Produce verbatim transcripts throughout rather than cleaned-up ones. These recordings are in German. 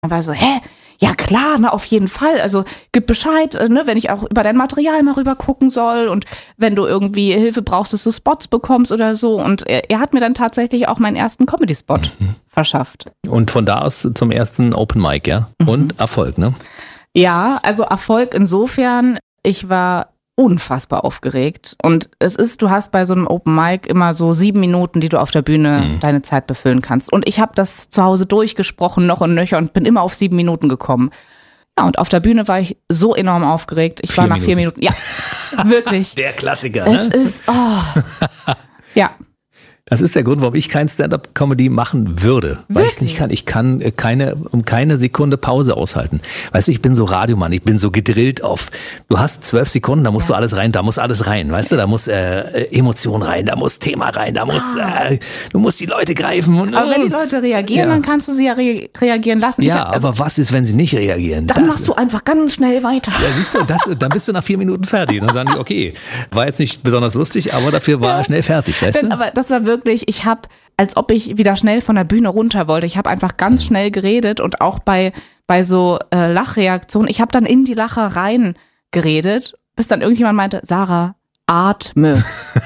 Dann war so, hä? Ja klar, na auf jeden Fall. Also gib Bescheid, ne, wenn ich auch über dein Material mal rüber gucken soll und wenn du irgendwie Hilfe brauchst, dass du Spots bekommst oder so. Und er, er hat mir dann tatsächlich auch meinen ersten Comedy-Spot mhm. verschafft. Und von da aus zum ersten Open Mic, ja? Und mhm. Erfolg, ne? Ja, also Erfolg insofern, ich war unfassbar aufgeregt. Und es ist, du hast bei so einem Open Mic immer so sieben Minuten, die du auf der Bühne mhm. deine Zeit befüllen kannst. Und ich habe das zu Hause durchgesprochen, noch und nöcher, und bin immer auf sieben Minuten gekommen. Ja, und auf der Bühne war ich so enorm aufgeregt. Ich vier war nach Minuten. vier Minuten. Ja, wirklich. Der Klassiker, es ne? ist, oh. Ja. Das ist der Grund, warum ich kein Stand-up-Comedy machen würde. Weil ich es nicht kann. Ich kann keine, um keine Sekunde Pause aushalten. Weißt du, ich bin so Radiomann, ich bin so gedrillt auf, du hast zwölf Sekunden, da musst ja. du alles rein, da muss alles rein. Weißt du, da muss äh, Emotion rein, da muss Thema rein, da muss, äh, du musst die Leute greifen. Und, aber wenn die Leute reagieren, ja. dann kannst du sie ja re- reagieren lassen. Ja, ich, also, aber was ist, wenn sie nicht reagieren? Dann das, machst du einfach ganz schnell weiter. Ja, siehst du, das, dann bist du nach vier Minuten fertig. Und dann sagen die, okay, war jetzt nicht besonders lustig, aber dafür war er schnell fertig, weißt du? Aber das war wirklich, ich habe, als ob ich wieder schnell von der Bühne runter wollte. Ich habe einfach ganz schnell geredet und auch bei, bei so äh, Lachreaktionen, ich habe dann in die Lacher rein geredet, bis dann irgendjemand meinte, Sarah, atme.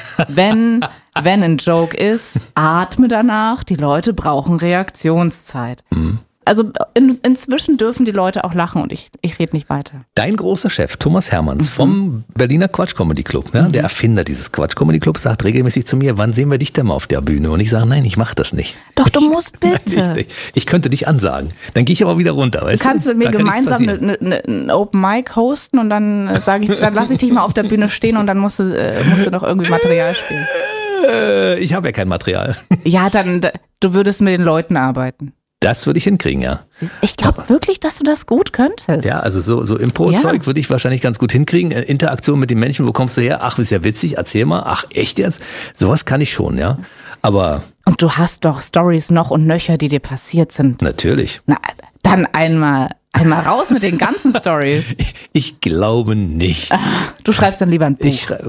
wenn, wenn ein Joke ist, atme danach. Die Leute brauchen Reaktionszeit. Mhm. Also in, inzwischen dürfen die Leute auch lachen und ich, ich rede nicht weiter. Dein großer Chef, Thomas Hermanns mhm. vom Berliner Quatsch Comedy Club, ja, mhm. der Erfinder dieses Quatsch Comedy Clubs, sagt regelmäßig zu mir, wann sehen wir dich denn mal auf der Bühne? Und ich sage, nein, ich mache das nicht. Doch, du musst bitte. Nein, ich, ich könnte dich ansagen. Dann gehe ich aber wieder runter. Weißt du kannst mit mir gemeinsam ein Open Mic hosten und dann sage ich, dann lasse ich dich mal auf der Bühne stehen und dann musst du, äh, musst du noch irgendwie Material spielen. Äh, ich habe ja kein Material. Ja, dann, du würdest mit den Leuten arbeiten. Das würde ich hinkriegen, ja. Ich glaube wirklich, dass du das gut könntest. Ja, also so, so Impro-Zeug ja. würde ich wahrscheinlich ganz gut hinkriegen. Interaktion mit den Menschen, wo kommst du her? Ach, ist ja witzig, erzähl mal. Ach, echt jetzt? Sowas kann ich schon, ja. Aber... Und du hast doch Storys noch und nöcher, die dir passiert sind. Natürlich. Na, dann einmal, einmal raus mit den ganzen Storys. Ich glaube nicht. Du schreibst dann lieber ein Buch. Ich schreibe...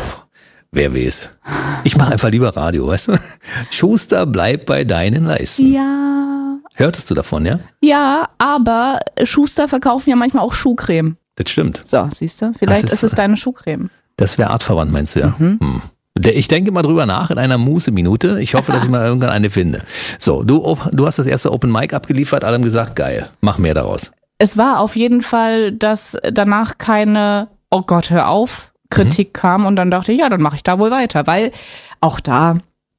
Wer weiß. Ich mache einfach lieber Radio, weißt du? Schuster, bleib bei deinen Leisten. Ja... Hörtest du davon, ja? Ja, aber Schuster verkaufen ja manchmal auch Schuhcreme. Das stimmt. So, siehst du? Vielleicht ist, ist es deine Schuhcreme. Das wäre artverwandt, meinst du, ja? Mhm. Hm. Ich denke mal drüber nach in einer Muße-Minute. Ich hoffe, dass ich mal irgendwann eine finde. So, du, du hast das erste Open Mic abgeliefert, alle haben gesagt, geil, mach mehr daraus. Es war auf jeden Fall, dass danach keine, oh Gott, hör auf, Kritik mhm. kam und dann dachte ich, ja, dann mache ich da wohl weiter, weil auch da,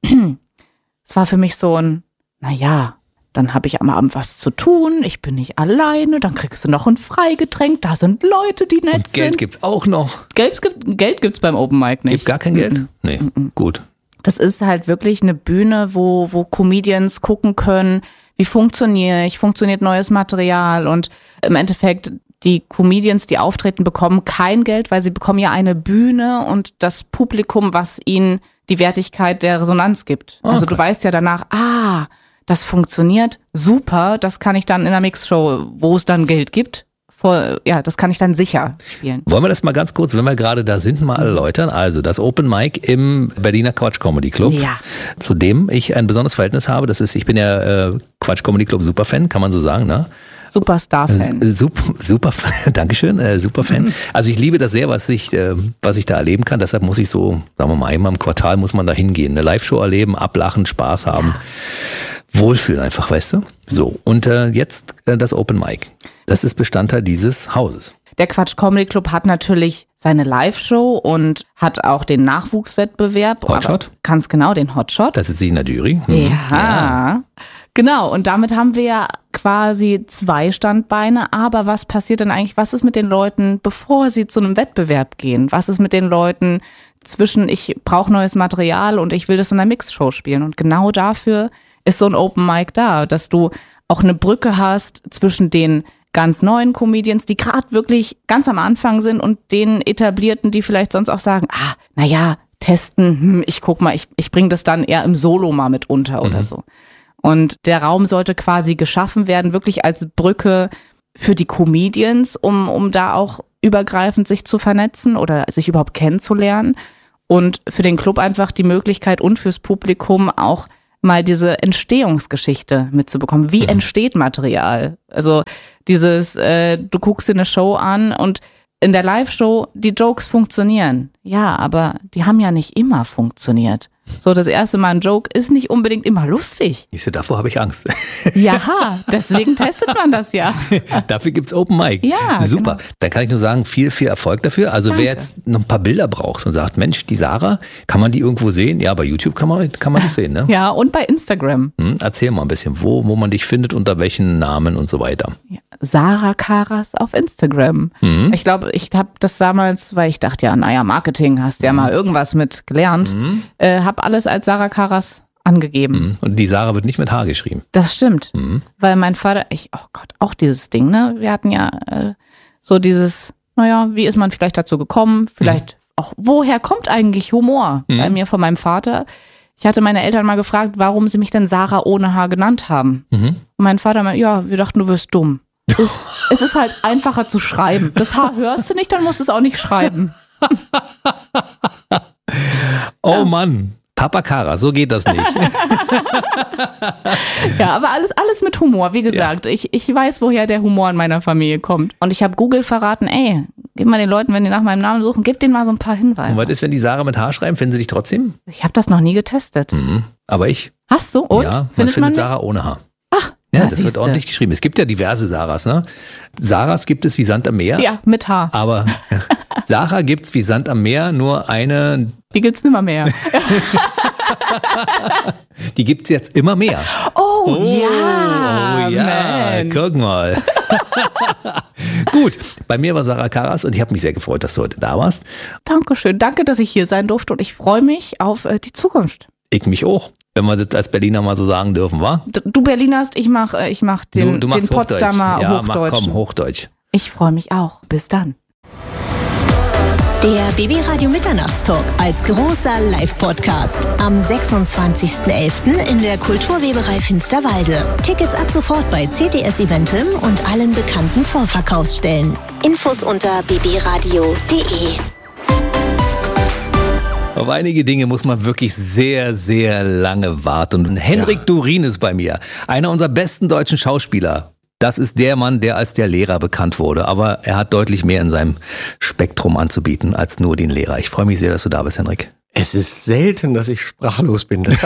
es war für mich so ein, naja, dann habe ich am Abend was zu tun, ich bin nicht alleine, dann kriegst du noch ein Freigetränk, da sind Leute, die nett und Geld sind. gibt's auch noch. Geld, gibt, Geld gibt's beim Open Mic nicht. Gibt gar kein Geld? Mhm. Nee, mhm. gut. Das ist halt wirklich eine Bühne, wo, wo Comedians gucken können, wie funktioniere ich, funktioniert neues Material und im Endeffekt die Comedians, die auftreten, bekommen kein Geld, weil sie bekommen ja eine Bühne und das Publikum, was ihnen die Wertigkeit der Resonanz gibt. Okay. Also du weißt ja danach, ah, das funktioniert super, das kann ich dann in einer Mixshow, wo es dann Geld gibt, vor, ja, das kann ich dann sicher spielen. Wollen wir das mal ganz kurz, wenn wir gerade da sind, mal erläutern? Also das Open Mic im Berliner Quatsch Comedy Club, ja. zu dem ich ein besonderes Verhältnis habe. Das ist, ich bin ja äh, Quatsch Comedy Club Superfan, kann man so sagen, ne? Superstar-Fan. Super, super, Dankeschön, äh, Superfan. Also ich liebe das sehr, was ich, äh, was ich da erleben kann. Deshalb muss ich so, sagen wir mal, einmal im Quartal muss man da hingehen. Eine Live-Show erleben, ablachen, Spaß haben. Ja. Wohlfühlen einfach, weißt du? So, und äh, jetzt äh, das Open Mic. Das ist Bestandteil dieses Hauses. Der Quatsch Comedy Club hat natürlich seine Live-Show und hat auch den Nachwuchswettbewerb. Hotshot? Ganz genau, den Hotshot. Da sitze ich in der Jury. Hm. Ja. ja. Genau, und damit haben wir ja quasi zwei Standbeine. Aber was passiert denn eigentlich, was ist mit den Leuten, bevor sie zu einem Wettbewerb gehen? Was ist mit den Leuten zwischen, ich brauche neues Material und ich will das in einer Mixshow spielen? Und genau dafür ist so ein Open Mic da, dass du auch eine Brücke hast zwischen den ganz neuen Comedians, die gerade wirklich ganz am Anfang sind und den Etablierten, die vielleicht sonst auch sagen, ah, naja, testen, hm, ich guck mal, ich, ich bringe das dann eher im Solo mal mit unter oder mhm. so. Und der Raum sollte quasi geschaffen werden, wirklich als Brücke für die Comedians, um, um da auch übergreifend sich zu vernetzen oder sich überhaupt kennenzulernen. Und für den Club einfach die Möglichkeit und fürs Publikum auch mal diese Entstehungsgeschichte mitzubekommen. Wie mhm. entsteht Material? Also dieses, äh, du guckst dir eine Show an und in der Live-Show, die Jokes funktionieren. Ja, aber die haben ja nicht immer funktioniert. So, das erste Mal ein Joke ist nicht unbedingt immer lustig. Ich so, davor habe ich Angst. Ja, deswegen testet man das ja. Dafür gibt's Open Mic. Ja, super. Genau. Dann kann ich nur sagen, viel, viel Erfolg dafür. Also Danke. Wer jetzt noch ein paar Bilder braucht und sagt, Mensch, die Sarah, kann man die irgendwo sehen? Ja, bei YouTube kann man, kann man dich sehen, ne? Ja, und bei Instagram. Hm, erzähl mal ein bisschen, wo, wo man dich findet, unter welchen Namen und so weiter. Ja, Sarah Karas auf Instagram. Mhm. Ich glaube, ich habe das damals, weil ich dachte, ja, naja, Marketing, hast ja mhm. mal irgendwas mit gelernt, mhm. äh, habe alles als Sarah Karas angegeben. Und die Sarah wird nicht mit H geschrieben. Das stimmt, mhm. weil mein Vater, ich, oh Gott, auch dieses Ding, ne? Wir hatten ja äh, so dieses, naja, wie ist man vielleicht dazu gekommen? Vielleicht mhm. auch, woher kommt eigentlich Humor? Mhm. Bei mir von meinem Vater. Ich hatte meine Eltern mal gefragt, warum sie mich denn Sarah ohne H genannt haben. Mhm. Und mein Vater meinte, ja, wir dachten, du wirst dumm. Es, es ist halt einfacher zu schreiben. Das H hörst du nicht, dann musst du es auch nicht schreiben. Oh ja. Mann. Papa Kara, so geht das nicht. Ja, aber alles, alles mit Humor. Wie gesagt, ja. ich, ich weiß, woher der Humor in meiner Familie kommt. Und ich habe Google verraten, ey, gib mal den Leuten, wenn die nach meinem Namen suchen, gib denen mal so ein paar Hinweise. Und was ist, wenn die Sarah mit H schreiben? Finden sie dich trotzdem? Ich habe das noch nie getestet. Mhm. Aber ich. Hast du? Und? Ja, man findet, findet man Sarah ohne H. Ach, ja, das das wird ordentlich geschrieben. Es gibt ja diverse Sarahs, ne? Sarahs gibt es wie Sand am Meer. Ja, mit H. Aber Sarah gibt's wie Sand am Meer, nur eine. Die gibt's nimmer mehr. Die gibt's jetzt immer mehr. Oh, oh ja. Oh ja, man. Guck mal. Gut, bei mir war Sarah Karas und ich habe mich sehr gefreut, dass du heute da warst. Dankeschön, danke, dass ich hier sein durfte und ich freue mich auf äh, die Zukunft. Ich mich auch, wenn wir das als Berliner mal so sagen dürfen, wa? Du Berlinerst, ich mach, ich mach den, du, du den Potsdamer ja, Hochdeutsch. Mach, komm, Hochdeutsch. Ich freue mich auch. Bis dann. Der B B Radio Mitternachtstalk als großer Live-Podcast am sechsundzwanzigsten elften in der Kulturweberei Finsterwalde. Tickets ab sofort bei C T S Eventim und allen bekannten Vorverkaufsstellen. Infos unter b b radio punkt d e. Auf einige Dinge muss man wirklich sehr, sehr lange warten. Und Henrik ja. Durin ist bei mir, einer unserer besten deutschen Schauspieler. Das ist der Mann, der als der Lehrer bekannt wurde. Aber er hat deutlich mehr in seinem Spektrum anzubieten als nur den Lehrer. Ich freue mich sehr, dass du da bist, Henrik. Es ist selten, dass ich sprachlos bin. Das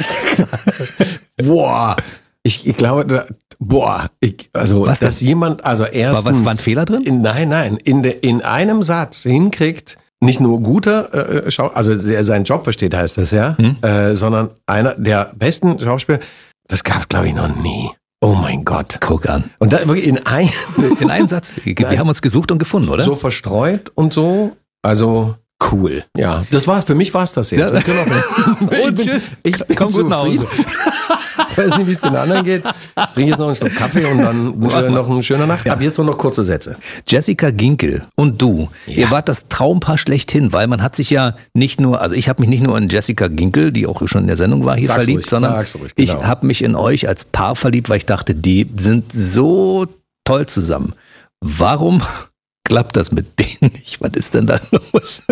boah, ich, ich glaube, da, boah, ich, also was dass denn? jemand, also erstens, war, was, war ein Fehler drin? In, nein, nein, in, de, in einem Satz hinkriegt, nicht nur guter äh, Schau, also der seinen Job versteht, heißt das ja, hm? äh, sondern einer der besten Schauspieler. Das gab es, glaube ich, noch nie. Oh mein Gott. Guck an. Und da wirklich in, ein, in einem Satz. Wir Nein. haben uns gesucht und gefunden, oder? So verstreut und so. Also cool. Ja, das war's. Für mich war's das jetzt. Ja. Ich bin auch, und tschüss. Ich bin Komm gut nach Hause. Ich weiß nicht, wie es den anderen geht. Ich trinke jetzt noch einen Schluck Kaffee und dann wünsche ich noch eine schöne Nacht. Ja. Aber jetzt noch kurze Sätze. Jessica Ginkel und du, ja. ihr wart das Traumpaar schlechthin, weil man hat sich ja nicht nur, also ich habe mich nicht nur in Jessica Ginkel, die auch schon in der Sendung war, hier Sag's verliebt, ruhig, sondern ruhig, genau. ich habe mich in euch als Paar verliebt, weil ich dachte, die sind so toll zusammen. Warum klappt das mit denen nicht? Was ist denn da los?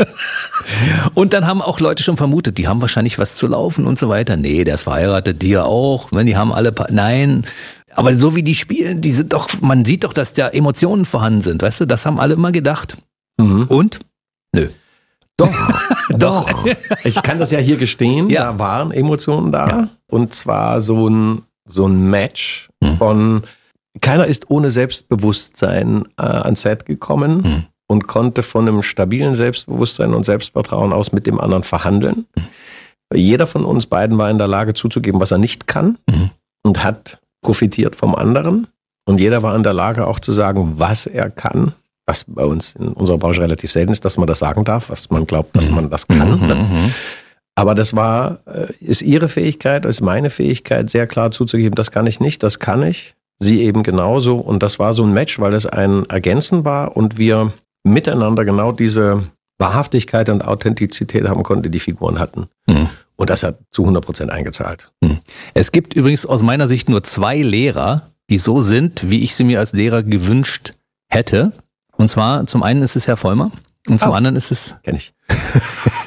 Und dann haben auch Leute schon vermutet, die haben wahrscheinlich was zu laufen und so weiter. Nee, der ist verheiratet, die ja auch. Die haben alle, pa- nein. Aber so wie die spielen, die sind doch, man sieht doch, dass da Emotionen vorhanden sind. Weißt du, das haben alle immer gedacht. Mhm. Und? Nö. Doch, doch. Ich kann das ja hier gestehen. Ja. Da waren Emotionen da. Ja. Und zwar so ein, so ein Match mhm. von keiner ist ohne Selbstbewusstsein äh, ans Set gekommen mhm. und konnte von einem stabilen Selbstbewusstsein und Selbstvertrauen aus mit dem anderen verhandeln. Mhm. Jeder von uns beiden war in der Lage zuzugeben, was er nicht kann mhm. und hat profitiert vom anderen. Und jeder war in der Lage auch zu sagen, was er kann, was bei uns in unserer Branche relativ selten ist, dass man das sagen darf, was man glaubt, dass man das kann. Mhm. Ne? Aber das war, ist ihre Fähigkeit, ist meine Fähigkeit, sehr klar zuzugeben, das kann ich nicht, das kann ich. Sie eben genauso. Und das war so ein Match, weil es ein Ergänzen war und wir miteinander genau diese Wahrhaftigkeit und Authentizität haben konnten, die die Figuren hatten. Mhm. Und das hat zu hundert Prozent eingezahlt. Mhm. Es gibt übrigens aus meiner Sicht nur zwei Lehrer, die so sind, wie ich sie mir als Lehrer gewünscht hätte. Und zwar, zum einen ist es Herr Vollmer und zum oh. anderen ist es... Kenn ich.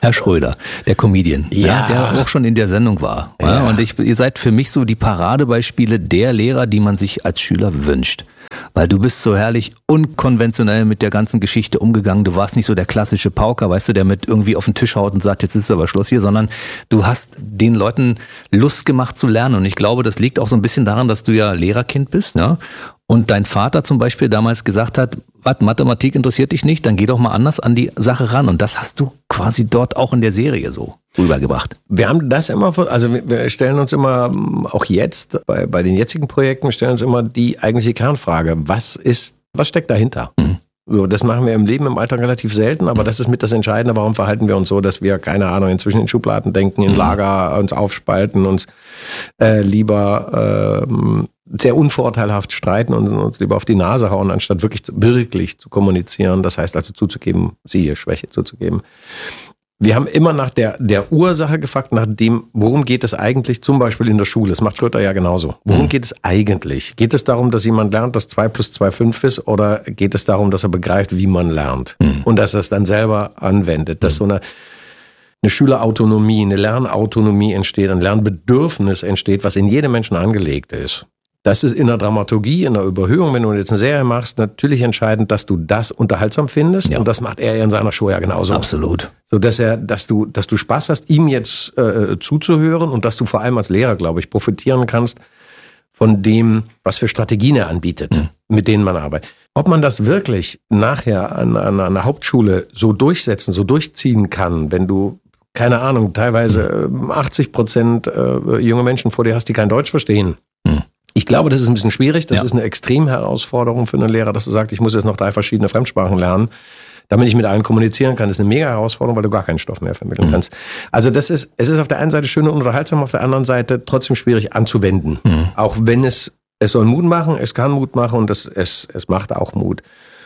Herr Schröder, der Comedian, ja. Ja, der auch schon in der Sendung war. Ja. Ja, und ich, ihr seid für mich so die Paradebeispiele der Lehrer, die man sich als Schüler wünscht. Weil du bist so herrlich unkonventionell mit der ganzen Geschichte umgegangen. Du warst nicht so der klassische Pauker, weißt du, der mit irgendwie auf den Tisch haut und sagt, jetzt ist aber Schluss hier, sondern du hast den Leuten Lust gemacht zu lernen. Und ich glaube, das liegt auch so ein bisschen daran, dass du ja Lehrerkind bist, ne? Und dein Vater zum Beispiel damals gesagt hat, was, Mathematik interessiert dich nicht, dann geh doch mal anders an die Sache ran. Und das hast du quasi dort auch in der Serie so rübergebracht. Wir haben das immer, also wir stellen uns immer, auch jetzt, bei, bei den jetzigen Projekten, stellen uns immer die eigentliche Kernfrage, was ist, was steckt dahinter? Mhm. So, das machen wir im Leben, im Alltag relativ selten, aber das ist mit das Entscheidende, warum verhalten wir uns so, dass wir, keine Ahnung, inzwischen in Schubladen denken, in Lager uns aufspalten, uns äh, lieber äh, sehr unvorteilhaft streiten und uns lieber auf die Nase hauen, anstatt wirklich, wirklich zu kommunizieren. Das heißt also zuzugeben, siehe Schwäche zuzugeben. Wir haben immer nach der, der Ursache gefragt, nach dem, worum geht es eigentlich, zum Beispiel in der Schule. Das macht Schröder ja genauso. Worum mhm. geht es eigentlich? Geht es darum, dass jemand lernt, dass zwei plus zwei fünf ist, oder geht es darum, dass er begreift, wie man lernt mhm. und dass er es dann selber anwendet? Dass mhm. so eine, eine Schülerautonomie, eine Lernautonomie entsteht, ein Lernbedürfnis entsteht, was in jedem Menschen angelegt ist. Das ist in der Dramaturgie, in der Überhöhung, wenn du jetzt eine Serie machst, natürlich entscheidend, dass du das unterhaltsam findest. Ja. Und das macht er in seiner Show ja genauso. Absolut. So, dass er, dass du, dass du Spaß hast, ihm jetzt äh, zuzuhören und dass du vor allem als Lehrer, glaube ich, profitieren kannst von dem, was für Strategien er anbietet, mhm. mit denen man arbeitet. Ob man das wirklich nachher an, an einer Hauptschule so durchsetzen, so durchziehen kann, wenn du, keine Ahnung, teilweise mhm. achtzig Prozent äh, junge Menschen vor dir hast, die kein Deutsch verstehen. Mhm. Ich glaube, das ist ein bisschen schwierig. Das ja. ist eine Extremherausforderung für einen Lehrer, dass du sagst, ich muss jetzt noch drei verschiedene Fremdsprachen lernen, damit ich mit allen kommunizieren kann. Das ist eine mega Herausforderung, weil du gar keinen Stoff mehr vermitteln mhm. kannst. Also das ist, es ist auf der einen Seite schön und unterhaltsam, auf der anderen Seite trotzdem schwierig anzuwenden. Mhm. Auch wenn es, es soll Mut machen, es kann Mut machen und es, es, es macht auch Mut.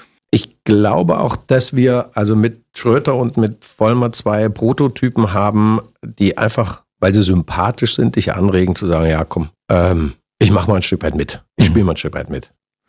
Ich glaube auch, dass wir also mit Schröder und mit Vollmer zwei Prototypen haben, die einfach, weil sie sympathisch sind, dich anregen zu sagen, ja komm, ähm, ich mache mal ein Stück weit mit. Ich spiele mal ein Stück weit mit.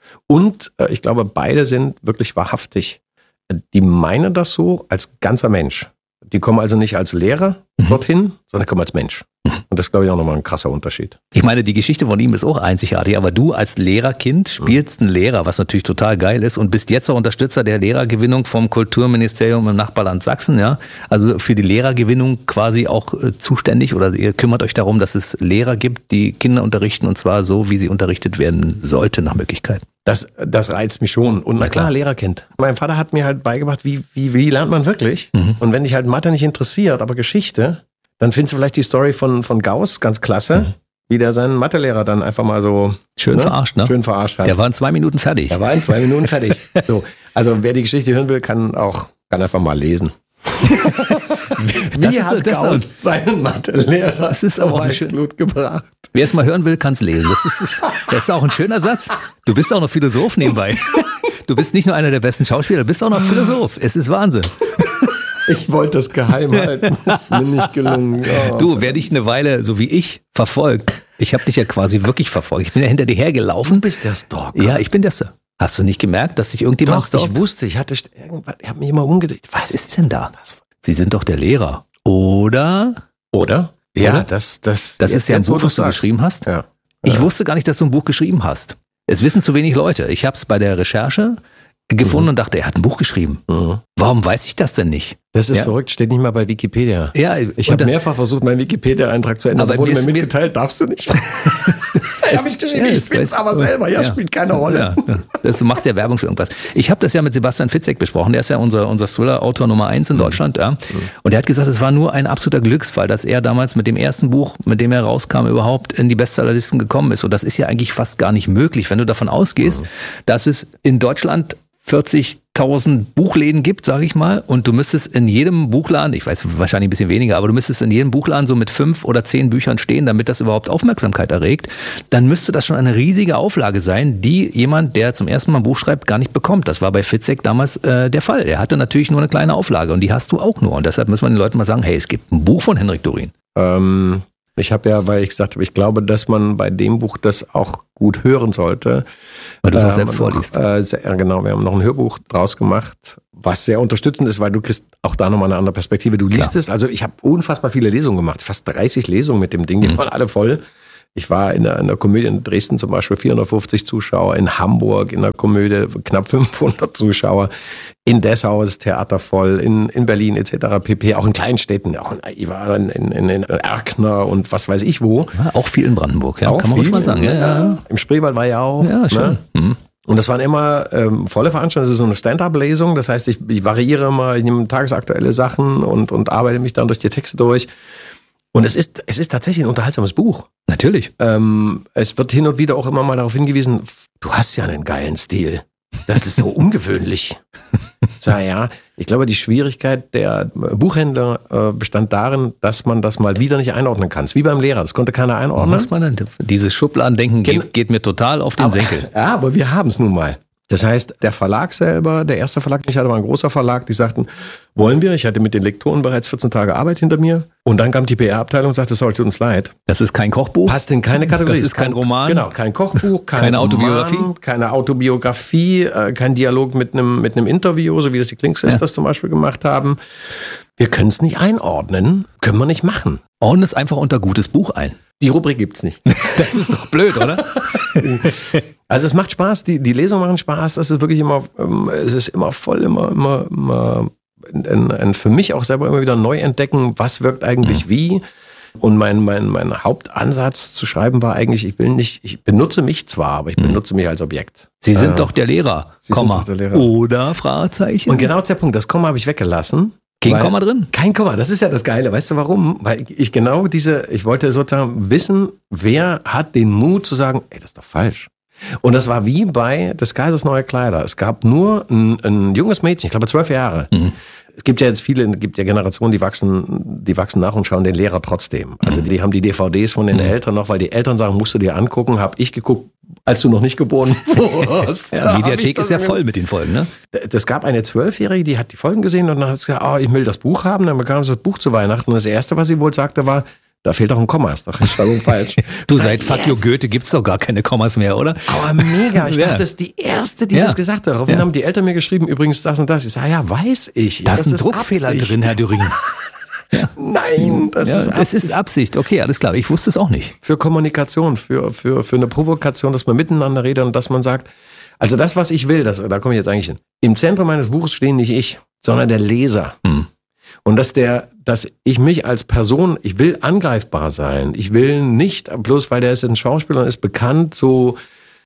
Und äh, ich glaube, beide sind wirklich wahrhaftig. Die meinen das so als ganzer Mensch. Die kommen also nicht als Lehrer mhm. dorthin, sondern kommen als Mensch. Und das ist, glaube ich, auch nochmal ein krasser Unterschied. Ich meine, die Geschichte von ihm ist auch einzigartig, aber du als Lehrerkind spielst einen Lehrer, was natürlich total geil ist, und bist jetzt auch Unterstützer der Lehrergewinnung vom Kulturministerium im Nachbarland Sachsen, ja? Also für die Lehrergewinnung quasi auch äh, zuständig, oder ihr kümmert euch darum, dass es Lehrer gibt, die Kinder unterrichten, und zwar so, wie sie unterrichtet werden sollte, nach Möglichkeit. Das, das reizt mich schon. Und na klar, Lehrerkind. Mein Vater hat mir halt beigebracht, wie, wie, wie lernt man wirklich? Mhm. Und wenn dich halt Mathe nicht interessiert, aber Geschichte, dann findest du vielleicht die Story von, von Gauss ganz klasse, mhm. wie der seinen Mathelehrer dann einfach mal so schön ne? verarscht, ne? Schön verarscht hat. Der war in zwei Minuten fertig. Der war in zwei Minuten fertig. So, also wer die Geschichte hören will, kann auch kann einfach mal lesen. Wie das hat ist, das Gauss ist, seinen Mathelehrer das ist auch Weißblut gebracht? Wer es mal hören will, kann es lesen. Das ist, das ist auch ein schöner Satz. Du bist auch noch Philosoph nebenbei. Du bist nicht nur einer der besten Schauspieler, du bist auch noch Philosoph. Es ist Wahnsinn. Ich wollte das geheim halten, das ist mir nicht gelungen. Oh, du, wer dich eine Weile, so wie ich, verfolgt, ich habe dich ja quasi wirklich verfolgt. Ich bin ja hinter dir hergelaufen. Du bist der Stalker. Ja, ich bin der Stalker. Hast du nicht gemerkt, dass sich irgendjemand Doch, stalkt? Ich wusste, ich hatte irgendwas, ich habe mich immer umgedreht. Was, Was ist denn da? Sie sind doch der Lehrer. Oder? Oder? Ja, Oder? das, das. Das ist ja ein Buch, was du geschrieben hast. Ja. Ich ja. wusste gar nicht, dass du ein Buch geschrieben hast. Es wissen zu wenig Leute. Ich habe es bei der Recherche gefunden mhm. und dachte, er hat ein Buch geschrieben. Mhm. Warum weiß ich das denn nicht? Das ist ja. verrückt, steht nicht mal bei Wikipedia. Ja, ich habe mehrfach versucht, meinen Wikipedia-Eintrag zu ändern, aber wurde mir mitgeteilt, darst du nicht. Ich habe ich geschrieben, ja, ich bin's aber selber, ja, ja, spielt keine Rolle. Ja, ja. Das, du machst ja Werbung für irgendwas. Ich habe das ja mit Sebastian Fitzek besprochen, der ist ja unser, unser Thriller-Autor Nummer eins in Deutschland. Ja. Und der hat gesagt, es war nur ein absoluter Glücksfall, dass er damals mit dem ersten Buch, mit dem er rauskam, überhaupt in die Bestsellerlisten gekommen ist. Und das ist ja eigentlich fast gar nicht möglich, wenn du davon ausgehst, mhm. dass es in Deutschland vierzigtausend Buchläden gibt, sage ich mal, und du müsstest in jedem Buchladen, ich weiß wahrscheinlich ein bisschen weniger, aber du müsstest in jedem Buchladen so mit fünf oder zehn Büchern stehen, damit das überhaupt Aufmerksamkeit erregt, dann müsste das schon eine riesige Auflage sein, die jemand, der zum ersten Mal ein Buch schreibt, gar nicht bekommt. Das war bei Fitzek damals äh, der Fall. Er hatte natürlich nur eine kleine Auflage und die hast du auch nur. Und deshalb muss man den Leuten mal sagen, hey, es gibt ein Buch von Henrik Dorrin. Ähm, ich habe ja, weil ich gesagt habe, ich glaube, dass man bei dem Buch das auch gut hören sollte. Weil du es auch selbst vorliest. Äh, sehr, genau, wir haben noch ein Hörbuch draus gemacht. was sehr unterstützend ist, weil du kriegst auch da nochmal eine andere Perspektive. Du liest Klar. es, also ich habe unfassbar viele Lesungen gemacht, fast dreißig Lesungen mit dem Ding, die mhm. waren alle voll. Ich war in der, in der Komödie in Dresden zum Beispiel vierhundertfünfzig Zuschauer, in Hamburg in der Komödie knapp fünfhundert Zuschauer, in Dessau ist das Theater voll, in, in Berlin et cetera pp. Auch in kleinen Städten, auch in, ich war in, in, in Erkner und was weiß ich wo. Ja, auch viel in Brandenburg, ja, auch kann man viel, mal sagen. Ja, ja. Im Spreewald war ja auch. Ja, schön. Ne? Mhm. Und das waren immer ähm, volle Veranstaltungen, das ist so eine Stand-up-Lesung, das heißt, ich, ich variiere immer, ich nehme tagesaktuelle Sachen und, und arbeite mich dann durch die Texte durch. Und es ist, es ist tatsächlich ein unterhaltsames Buch. Natürlich. Ähm, es wird hin und wieder auch immer mal darauf hingewiesen, du hast ja einen geilen Stil. Das ist so ungewöhnlich. Sag ja, ich glaube, die Schwierigkeit der Buchhändler äh, bestand darin, dass man das mal wieder nicht einordnen kann. Wie beim Lehrer, das konnte keiner einordnen. Was man denn? Dieses Schubladendenken geht, geht mir total auf den aber, Senkel. Ja, aber wir haben es nun mal. Das heißt, der Verlag selber, der erste Verlag, den ich hatte, war ein großer Verlag, die sagten, wollen wir? Ich hatte mit den Lektoren bereits vierzehn Tage Arbeit hinter mir. Und dann kam die P R-Abteilung und sagte, sorry, tut uns leid. Das ist kein Kochbuch? Passt in keine Kategorie. Das ist kein Roman? Genau, kein Kochbuch, kein keine Roman, Autobiografie? Keine Autobiografie, äh, kein Dialog mit einem mit einem Interview, so wie das die Klink Sisters ja. zum Beispiel gemacht haben. Wir können es nicht einordnen, können wir nicht machen. Ordnen es einfach unter gutes Buch ein. Die Rubrik gibt's nicht. Das ist doch blöd, oder? Also es macht Spaß, die, die Lesungen machen Spaß, das ist wirklich immer, es ist immer voll, immer, immer, immer ein, ein für mich auch selber immer wieder neu entdecken, was wirkt eigentlich mhm. wie. Und mein, mein, mein Hauptansatz zu schreiben war eigentlich, ich will nicht, ich benutze mich zwar, aber ich benutze mich als Objekt. Sie sind äh, doch der Lehrer, Sie Komma. sind doch der Lehrer. Oder Fragezeichen. Und genau der Punkt, das Komma habe ich weggelassen. Kein Komma drin? Kein Komma, das ist ja das Geile. Weißt du warum? Weil ich genau diese, ich wollte sozusagen wissen, wer hat den Mut zu sagen, ey, das ist doch falsch. Und das war wie bei des Kaisers neue Kleider. Es gab nur ein, ein junges Mädchen, ich glaube zwölf Jahre. Mhm. Es gibt ja jetzt viele, es gibt ja Generationen, die wachsen, die wachsen nach und schauen den Lehrer trotzdem. Also die haben die D V Ds von den mhm. Eltern noch, weil die Eltern sagen, musst du dir angucken, habe ich geguckt, als du noch nicht geboren wurdest. Ja, die Mediathek ist ja voll mit den Folgen, ne? Das gab eine Zwölfjährige, die hat die Folgen gesehen und dann hat sie gesagt, oh, ich will das Buch haben. Dann bekam sie das Buch zu Weihnachten und das Erste, was sie wohl sagte, war, da fehlt doch ein Komma, ist doch Rechtschreibung falsch. Du, seit Fuck you Goethe gibt's doch gar keine Kommas mehr, oder? Aber mega, ich ja. dachte, das ist die Erste, die ja. das gesagt hat. Daraufhin ja. haben die Eltern mir geschrieben, übrigens das und das. Ich sage, ja, weiß ich. Da ist ein ist Druckfehler Absicht. drin, Herr Döring. Ja. Nein, das ja, ist Absicht. Das ist Absicht, okay, alles klar. Ich wusste es auch nicht. Für Kommunikation, für, für, für eine Provokation, dass man miteinander redet und dass man sagt, also das, was ich will, das, da komme ich jetzt eigentlich hin. Im Zentrum meines Buches stehen nicht ich, sondern der Leser. Hm. Und dass der, dass ich mich als Person, ich will angreifbar sein. Ich will nicht, bloß weil der ist ein Schauspieler und ist bekannt, so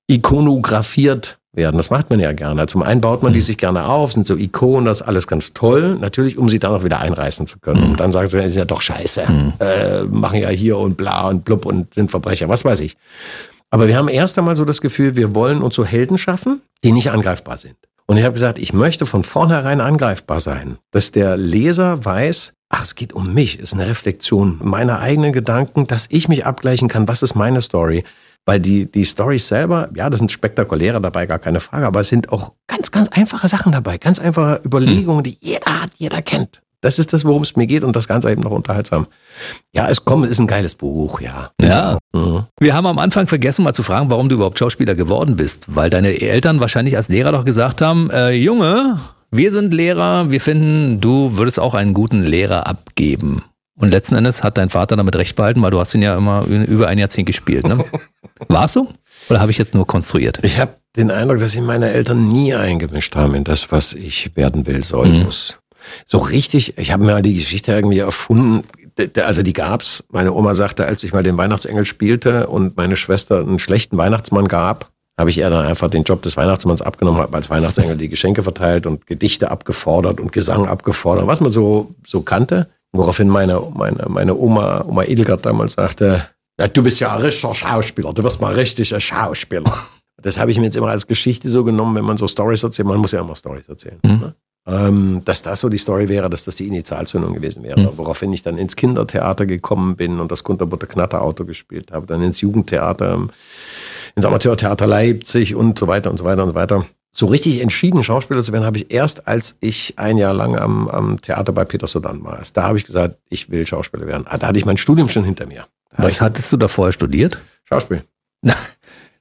ikonografiert werden. Das macht man ja gerne. Zum einen baut man die sich gerne auf, sind so Ikonen, das ist alles ganz toll. Natürlich, um sie dann auch wieder einreißen zu können. Und dann sagen sie, das ist ja doch scheiße. Mhm. Äh, machen ja hier und bla und blub und sind Verbrecher, was weiß ich. Aber wir haben erst einmal so das Gefühl, wir wollen uns so Helden schaffen, die nicht angreifbar sind. Und ich habe gesagt, ich möchte von vornherein angreifbar sein. Dass der Leser weiß, ach, es geht um mich, es ist eine Reflexion meiner eigenen Gedanken, dass ich mich abgleichen kann, was ist meine Story. Weil die, die Storys selber, ja, das sind spektakuläre dabei, gar keine Frage, aber es sind auch ganz, ganz einfache Sachen dabei, ganz einfache Überlegungen, die jeder hat, jeder kennt. Das ist das, worum es mir geht und das Ganze eben noch unterhaltsam. Ja, es kommt, es ist ein geiles Buch, ja. Ja. Mhm. Wir haben am Anfang vergessen, mal zu fragen, warum du überhaupt Schauspieler geworden bist. Weil deine Eltern wahrscheinlich als Lehrer doch gesagt haben, äh, Junge, wir sind Lehrer, wir finden, du würdest auch einen guten Lehrer abgeben. Und letzten Endes hat dein Vater damit recht behalten, weil du hast ihn ja immer über ein Jahrzehnt gespielt, ne? War es so? Oder habe ich jetzt nur konstruiert? Ich habe den Eindruck, dass sich meine Eltern nie eingemischt haben in das, was ich werden will, soll, mhm. muss. So richtig, ich habe mir die Geschichte irgendwie erfunden, also die gab's. Meine Oma sagte, als ich mal den Weihnachtsengel spielte und meine Schwester einen schlechten Weihnachtsmann gab, habe ich ihr dann einfach den Job des Weihnachtsmanns abgenommen, habe als Weihnachtsengel die Geschenke verteilt und Gedichte abgefordert und Gesang abgefordert, was man so so kannte. Woraufhin meine meine meine Oma Oma Edelgard damals sagte, ja, du bist ja ein richtiger Schauspieler, du wirst mal richtig ein Schauspieler. Das habe ich mir jetzt immer als Geschichte so genommen, wenn man so Storys erzählt, man muss ja immer Storys erzählen. Mhm. Ne? Ähm, dass das so die Story wäre, dass das die Initialzündung gewesen wäre. Mhm. Woraufhin ich dann ins Kindertheater gekommen bin und das Kunterbutter Knatterauto gespielt habe, dann ins Jugendtheater, ins Amateurtheater Leipzig und so weiter und so weiter und so weiter. So richtig entschieden, Schauspieler zu werden, habe ich erst, als ich ein Jahr lang am, am Theater bei Peter Sodan war. Da habe ich gesagt, ich will Schauspieler werden. Da hatte ich mein Studium schon hinter mir. Da Was hattest du da vorher studiert? Schauspiel.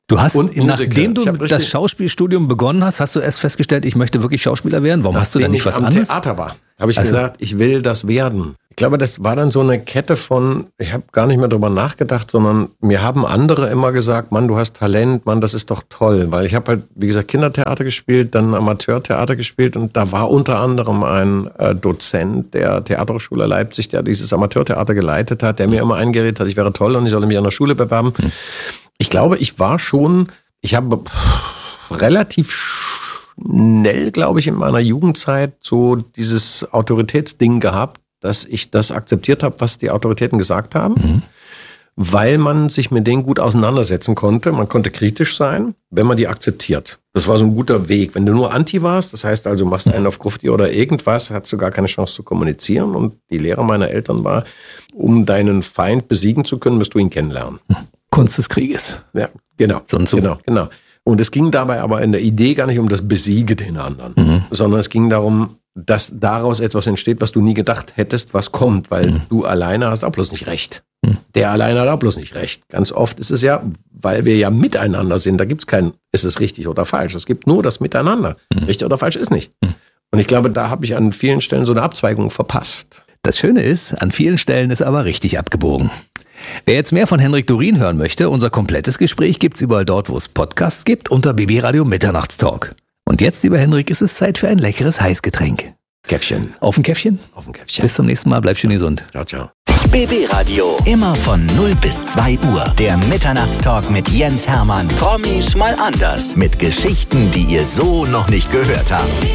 Du hast, Und nachdem du richtig, das Schauspielstudium begonnen hast, hast du erst festgestellt, ich möchte wirklich Schauspieler werden? Warum hast du dann nicht was am anderes? Theater war, habe ich Also- gesagt, ich will das werden. Ich glaube, das war dann so eine Kette von, ich habe gar nicht mehr drüber nachgedacht, sondern mir haben andere immer gesagt, Mann, du hast Talent, Mann, das ist doch toll. Weil ich habe halt, wie gesagt, Kindertheater gespielt, dann Amateurtheater gespielt und da war unter anderem ein äh, Dozent der Theaterhochschule Leipzig, der dieses Amateurtheater geleitet hat, der mir immer eingeredet hat, ich wäre toll und ich solle mich an der Schule bewerben. Hm. Ich glaube, ich war schon, ich habe relativ schnell, glaube ich, in meiner Jugendzeit so dieses Autoritätsding gehabt, dass ich das akzeptiert habe, was die Autoritäten gesagt haben, mhm. weil man sich mit denen gut auseinandersetzen konnte. Man konnte kritisch sein, wenn man die akzeptiert. Das war so ein guter Weg. Wenn du nur Anti warst, das heißt also, machst einen auf Grufti oder irgendwas, hast du gar keine Chance zu kommunizieren. Und die Lehre meiner Eltern war, um deinen Feind besiegen zu können, musst du ihn kennenlernen. Kunst des Krieges. Ja, genau. So und so. Genau, genau. Und es ging dabei aber in der Idee gar nicht um das Besiege den anderen, Mhm. sondern es ging darum, dass daraus etwas entsteht, was du nie gedacht hättest, was kommt, weil mhm. du alleine hast auch bloß nicht recht. Mhm. Der alleine hat auch bloß nicht recht. Ganz oft ist es ja, weil wir ja miteinander sind, da gibt es kein, ist es richtig oder falsch. Es gibt nur das Miteinander. Mhm. Richtig oder falsch ist nicht. Mhm. Und ich glaube, da habe ich an vielen Stellen so eine Abzweigung verpasst. Das Schöne ist, an vielen Stellen ist aber richtig abgebogen. Wer jetzt mehr von Henrik Dorin hören möchte, unser komplettes Gespräch gibt's überall dort, wo es Podcasts gibt, unter B B Radio Mitternachtstalk. Und jetzt, lieber Henrik, ist es Zeit für ein leckeres Heißgetränk. Käffchen. Auf ein Käffchen? Auf ein Käffchen. Bis zum nächsten Mal, bleib schön gesund. Ciao, ciao. B B Radio. Immer von null bis zwei Uhr. Der Mitternachtstalk mit Jens Hermann. Promis mal anders. Mit Geschichten, die ihr so noch nicht gehört habt.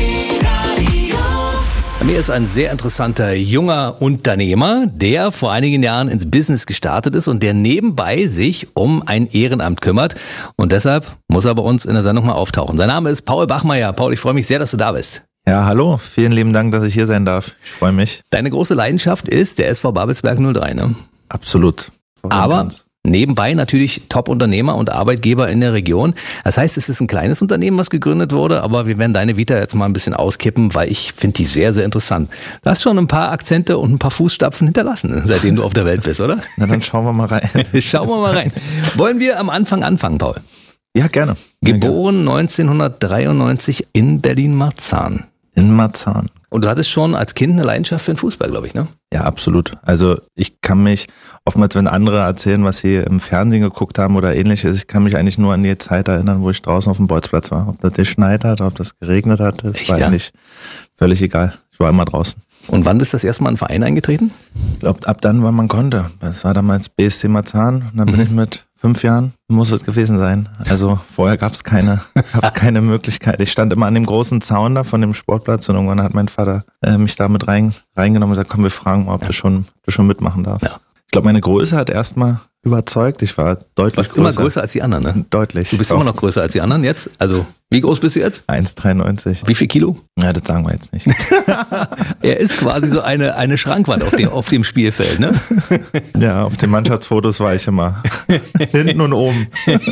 Bei mir ist ein sehr interessanter junger Unternehmer, der vor einigen Jahren ins Business gestartet ist und der nebenbei sich um ein Ehrenamt kümmert. Und deshalb muss er bei uns in der Sendung mal auftauchen. Sein Name ist Paul Bachmeier. Paul, ich freue mich sehr, dass du da bist. Ja, hallo. Vielen lieben Dank, dass ich hier sein darf. Ich freue mich. Deine große Leidenschaft ist der S V Babelsberg null drei, ne? Absolut. Aber nebenbei natürlich Top-Unternehmer und Arbeitgeber in der Region. Das heißt, es ist ein kleines Unternehmen, was gegründet wurde, aber wir werden deine Vita jetzt mal ein bisschen auskippen, weil ich finde die sehr, sehr interessant. Du hast schon ein paar Akzente und ein paar Fußstapfen hinterlassen, seitdem du auf der Welt bist, oder? Na, dann schauen wir mal rein. Schauen wir mal rein. Wollen wir am Anfang anfangen, Paul? Ja, gerne. Geboren neunzehnhundertdreiundneunzig in Berlin-Marzahn. In Marzahn. Und du hattest schon als Kind eine Leidenschaft für den Fußball, glaube ich, ne? Ja, absolut. Also ich kann mich, oftmals wenn andere erzählen, was sie im Fernsehen geguckt haben oder ähnliches, ich kann mich eigentlich nur an die Zeit erinnern, wo ich draußen auf dem Bolzplatz war. Ob das geschneit hat, ob das geregnet hat, das Echt, war ja? eigentlich völlig egal. Ich war immer draußen. Und wann bist du das erste Mal in den Verein eingetreten? Ich glaube, ab dann, wann man konnte. Das war damals B S C Marzahn und dann bin Mhm. ich mit fünf Jahren, muss es gewesen sein. Also vorher gab es keine, gab's keine Möglichkeit. Ich stand immer an dem großen Zaun da von dem Sportplatz und irgendwann hat mein Vater äh, mich da mit rein, reingenommen und gesagt, komm, wir fragen mal, ob du schon, du schon mitmachen darfst. Ja. Ich glaube, meine Größe hat erstmal überzeugt. Ich war deutlich Du warst größer. immer größer als die anderen, ne? Deutlich. Du bist immer noch größer als die anderen jetzt? Also, wie groß bist du jetzt? eins Komma dreiundneunzig. Wie viel Kilo? Ja, das sagen wir jetzt nicht. Er ist quasi so eine, eine Schrankwand auf dem, auf dem Spielfeld, ne? Ja, auf den Mannschaftsfotos war ich immer hinten und oben.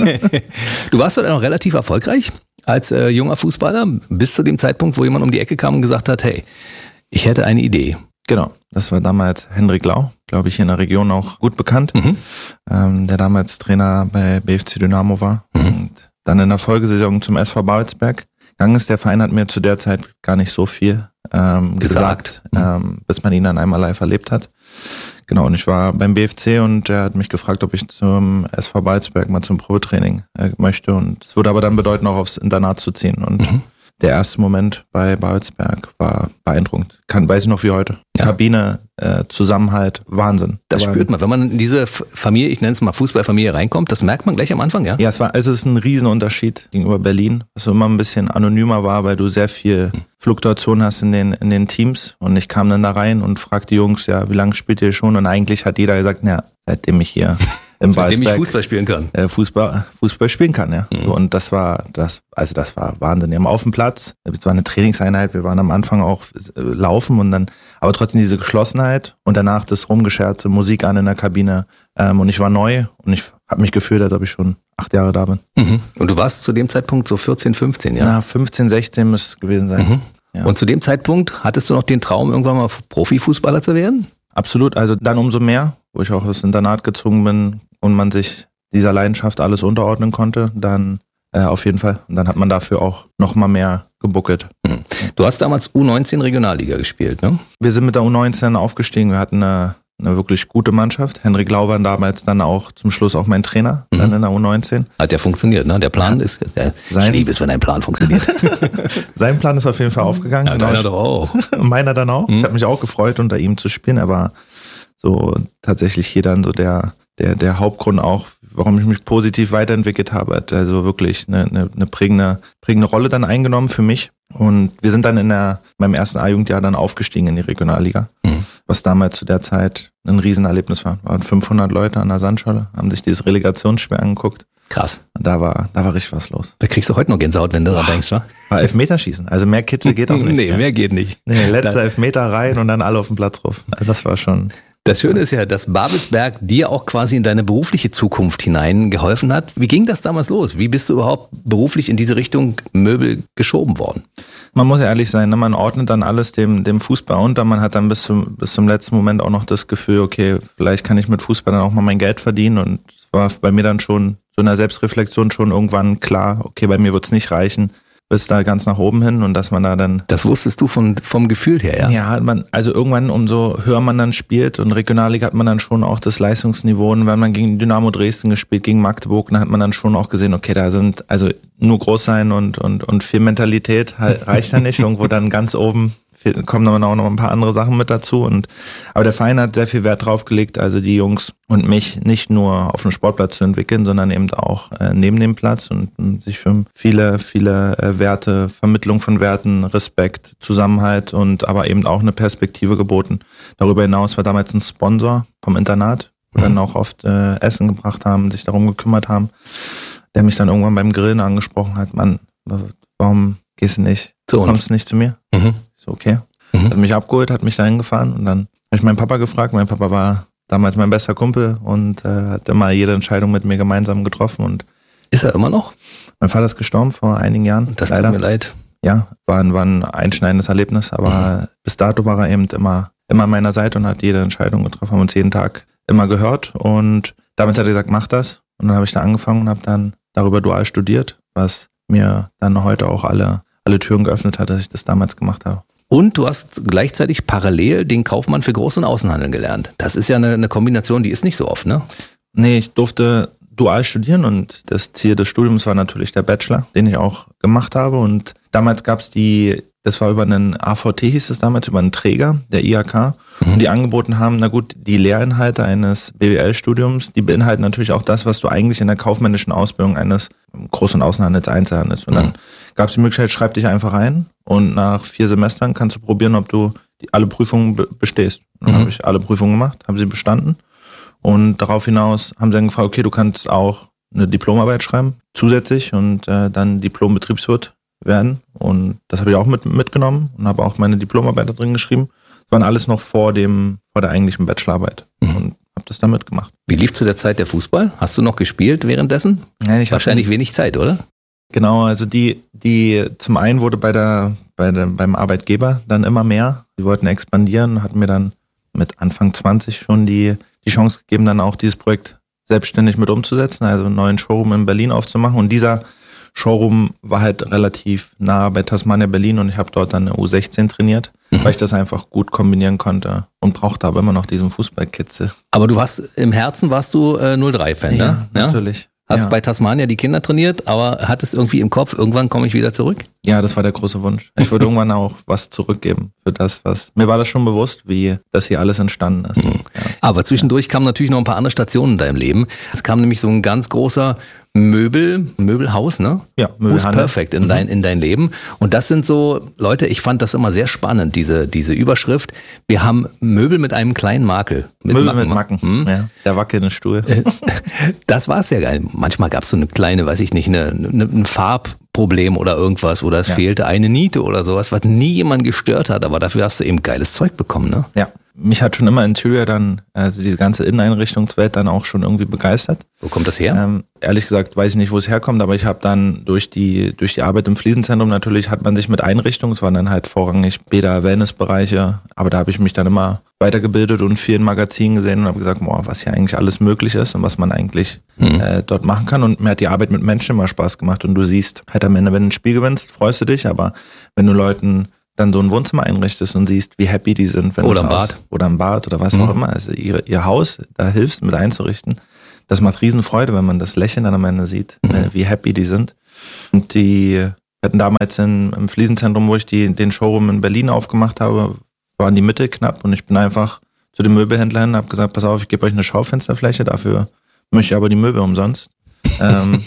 Du warst doch noch relativ erfolgreich als äh, junger Fußballer, bis zu dem Zeitpunkt, wo jemand um die Ecke kam und gesagt hat, hey, ich hätte eine Idee. Genau, das war damals Hendrik Lau, glaube ich, hier in der Region auch gut bekannt, Mhm. ähm, der damals Trainer bei B F C Dynamo war. Mhm. Und dann in der Folgesaison zum S V Babelsberg gegangen ist. Der Verein hat mir zu der Zeit gar nicht so viel ähm, Gesagt. gesagt, ähm, bis man ihn dann einmal live erlebt hat. Genau, und ich war beim B F C und er hat mich gefragt, ob ich zum S V Babelsberg mal zum Probetraining äh, möchte. Und es würde aber dann bedeuten, auch aufs Internat zu ziehen. Und Mhm. der erste Moment bei Babelsberg war beeindruckend. Kann, weiß ich noch wie heute. Ja. Kabine, äh, Zusammenhalt, Wahnsinn. Das Aber- spürt man, wenn man in diese F- Familie, ich nenne es mal Fußballfamilie, reinkommt, das merkt man gleich am Anfang, ja? Ja, es war, also es ist ein Riesenunterschied gegenüber Berlin, was so immer ein bisschen anonymer war, weil du sehr viel Fluktuation hast in den, in den Teams. Und ich kam dann da rein und fragte die Jungs, ja, wie lange spielt ihr schon? Und eigentlich hat jeder gesagt, na, seitdem ich hier im Mit dem ich Babelsberg Fußball spielen kann. äh, Fußball, Fußball spielen kann, ja. Mhm. So, und das war, das, also das war Wahnsinn. Wir haben auf dem Platz, es war eine Trainingseinheit, wir waren am Anfang auch äh, laufen und dann, aber trotzdem diese Geschlossenheit und danach das Rumgescherze, Musik an in der Kabine. Ähm, und ich war neu und ich habe mich gefühlt, als ob ich schon acht Jahre da bin. Mhm. Und du warst zu dem Zeitpunkt so vierzehn, fünfzehn, ja? Na, fünfzehn, sechzehn müsste es gewesen sein. Mhm. Ja. Und zu dem Zeitpunkt hattest du noch den Traum, irgendwann mal Profifußballer zu werden? Absolut, also dann umso mehr, wo ich auch aufs Internat gezogen bin und man sich dieser Leidenschaft alles unterordnen konnte, dann äh, auf jeden Fall. Und dann hat man dafür auch nochmal mehr gebuckelt. Hm. Du hast damals U neunzehn Regionalliga gespielt, ne? Wir sind mit der U neunzehn aufgestiegen. Wir hatten eine, eine wirklich gute Mannschaft. Henrik Lau war damals dann auch zum Schluss auch mein Trainer, mhm. dann in der U neunzehn. Hat ja funktioniert, ne? Der Plan ja. ist, der Sein, ich liebe es, wenn ein Plan funktioniert. Sein Plan ist auf jeden Fall aufgegangen. Ja, deiner doch auch. Meiner dann auch. Mhm. Ich habe mich auch gefreut, unter ihm zu spielen. Er war so tatsächlich hier dann so der, der, der Hauptgrund auch, warum ich mich positiv weiterentwickelt habe. Hat also wirklich eine, eine, eine prägende, prägende Rolle dann eingenommen für mich. Und wir sind dann in der, beim ersten A-Jugendjahr dann aufgestiegen in die Regionalliga, mhm. was damals zu der Zeit ein Riesenerlebnis war. Es waren fünfhundert Leute an der Sandscholle, haben sich dieses Relegationsspiel angeguckt. Krass. Und da war, da war richtig was los. Da kriegst du heute noch Gänsehaut, wenn du daran denkst, wa? War Elfmeterschießen. Also mehr Kitzel geht auch nicht. Nee, mehr, mehr geht nicht. Nee, letzter Elfmeter rein und dann alle auf den Platz ruf. Also das war schon... Das Schöne ist ja, dass Babelsberg dir auch quasi in deine berufliche Zukunft hinein geholfen hat. Wie ging das damals los? Wie bist du überhaupt beruflich in diese Richtung Möbel geschoben worden? Man muss ja ehrlich sein, ne? Man ordnet dann alles dem, dem Fußball unter. Man hat dann bis zum, bis zum letzten Moment auch noch das Gefühl, okay, vielleicht kann ich mit Fußball dann auch mal mein Geld verdienen. Und es war bei mir dann schon so in der Selbstreflexion schon irgendwann klar, okay, bei mir wird es nicht reichen, bis da ganz nach oben hin und dass man da dann... Das wusstest du von, vom Gefühl her, ja? Ja, man, also irgendwann, umso höher man dann spielt und Regionalliga hat man dann schon auch das Leistungsniveau und wenn man gegen Dynamo Dresden gespielt, gegen Magdeburg, dann hat man dann schon auch gesehen, okay, da sind, also nur groß sein und, und, und viel Mentalität reicht da nicht, irgendwo dann ganz oben kommen dann auch noch ein paar andere Sachen mit dazu. Und aber der Verein hat sehr viel Wert drauf gelegt, also die Jungs und mich nicht nur auf dem Sportplatz zu entwickeln, sondern eben auch äh, neben dem Platz und, und sich für viele, viele äh, Werte, Vermittlung von Werten, Respekt, Zusammenhalt und aber eben auch eine Perspektive geboten. Darüber hinaus war damals ein Sponsor vom Internat, wo dann auch oft äh, Essen gebracht haben, sich darum gekümmert haben, der mich dann irgendwann beim Grillen angesprochen hat, Mann, warum gehst du nicht, zu kommst du nicht zu mir? Mhm. So, okay. Mhm. Hat mich abgeholt, hat mich dahin gefahren und dann habe ich meinen Papa gefragt. Mein Papa war damals mein bester Kumpel und äh, hat immer jede Entscheidung mit mir gemeinsam getroffen. Und ist er immer noch? Mein Vater ist gestorben vor einigen Jahren. Das leider. Tut mir leid. Ja, war ein, war ein einschneidendes Erlebnis, aber mhm. bis dato war er eben immer, immer an meiner Seite und hat jede Entscheidung getroffen, haben uns jeden Tag immer gehört und damit hat er gesagt, mach das. Und dann habe ich da angefangen und habe dann darüber dual studiert, was mir dann heute auch alle, alle Türen geöffnet hat, dass ich das damals gemacht habe. Und du hast gleichzeitig parallel den Kaufmann für Groß- und Außenhandel gelernt. Das ist ja eine, eine Kombination, die ist nicht so oft, ne? Nee, ich durfte dual studieren und das Ziel des Studiums war natürlich der Bachelor, den ich auch gemacht habe. Und damals gab es die, das war über einen A V T hieß es damals, über einen Träger, der I H K, mhm. und die angeboten haben, na gut, die Lehrinhalte eines B W L-Studiums, die beinhalten natürlich auch das, was du eigentlich in der kaufmännischen Ausbildung eines Groß- und Außenhandels, Einzelhandels. Und dann mhm. gab es die Möglichkeit, schreib dich einfach ein und nach vier Semestern kannst du probieren, ob du die, alle Prüfungen be- bestehst. Und dann mhm. habe ich alle Prüfungen gemacht, habe sie bestanden. Und darauf hinaus haben sie dann gefragt, okay, du kannst auch eine Diplomarbeit schreiben, zusätzlich und äh, dann Diplom-Betriebswirt werden. Und das habe ich auch mit, mitgenommen und habe auch meine Diplomarbeit da drin geschrieben. Das waren alles noch vor dem, vor der eigentlichen Bachelorarbeit. Mhm. Und habe das da mitgemacht. Wie lief zu der Zeit der Fußball? Hast du noch gespielt währenddessen? Nein, ich Wahrscheinlich hab, wenig Zeit, oder? Genau, also die, die zum einen wurde bei der, bei der, beim Arbeitgeber dann immer mehr. Die wollten expandieren, hatten mir dann mit Anfang zwanzig schon die, die Chance gegeben, dann auch dieses Projekt selbstständig mit umzusetzen, also einen neuen Showroom in Berlin aufzumachen. Und dieser Showroom war halt relativ nah bei Tasmania Berlin und ich habe dort dann eine U sechzehn trainiert, mhm. weil ich das einfach gut kombinieren konnte und brauchte aber immer noch diesen Fußballkitzel. Aber du warst, im Herzen warst du äh, null drei Fan, ja, ne? Ja, natürlich. Hast ja. bei Tasmania die Kinder trainiert, aber hattest irgendwie im Kopf, irgendwann komme ich wieder zurück? Ja, das war der große Wunsch. Ich würde irgendwann auch was zurückgeben für das, was... Mir war das schon bewusst, wie das hier alles entstanden ist. Mhm. Ja. Aber zwischendurch kamen natürlich noch ein paar andere Stationen in deinem Leben. Es kam nämlich so ein ganz großer Möbel, Möbelhaus, ne? Ja, Möbelhandel. Perfekt in dein, in dein Leben. Und das sind so, Leute, ich fand das immer sehr spannend, diese, diese Überschrift. Wir haben Möbel mit einem kleinen Makel. Mit Möbel Macken. mit Macken, hm? ja. Der wackelnde Stuhl. Das war's ja geil. Manchmal gab es so eine kleine, weiß ich nicht, eine, eine, ein Farbproblem oder irgendwas, oder es ja. fehlte eine Niete oder sowas, was nie jemand gestört hat, aber dafür hast du eben geiles Zeug bekommen, ne? Ja. mich hat schon immer Interior dann, also diese ganze Inneneinrichtungswelt dann auch schon irgendwie begeistert. Wo kommt das her? Ähm, ehrlich gesagt weiß ich nicht, wo es herkommt, aber ich habe dann durch die durch die Arbeit im Fliesenzentrum natürlich hat man sich mit Einrichtungen, es waren dann halt vorrangig Bäder, Wellnessbereiche, aber da habe ich mich dann immer weitergebildet und viel in Magazinen gesehen und habe gesagt, boah, was hier eigentlich alles möglich ist und was man eigentlich mhm. äh, dort machen kann. Und mir hat die Arbeit mit Menschen immer Spaß gemacht. Und du siehst halt am Ende, wenn du ein Spiel gewinnst, freust du dich, aber wenn du Leuten dann so ein Wohnzimmer einrichtest und siehst, wie happy die sind, wenn oder ein Bad oder ein Bad oder was mhm. auch immer, also ihr, ihr Haus da hilfst mit einzurichten, das macht Riesenfreude, wenn man das Lächeln dann am Ende sieht, mhm. äh, wie happy die sind. Und die hatten damals in, im Fliesenzentrum, wo ich die, den Showroom in Berlin aufgemacht habe, waren die Mittel knapp und ich bin einfach zu dem Möbelhändler hin und habe gesagt, pass auf, ich gebe euch eine Schaufensterfläche, dafür möchte ich aber die Möbel umsonst. ähm,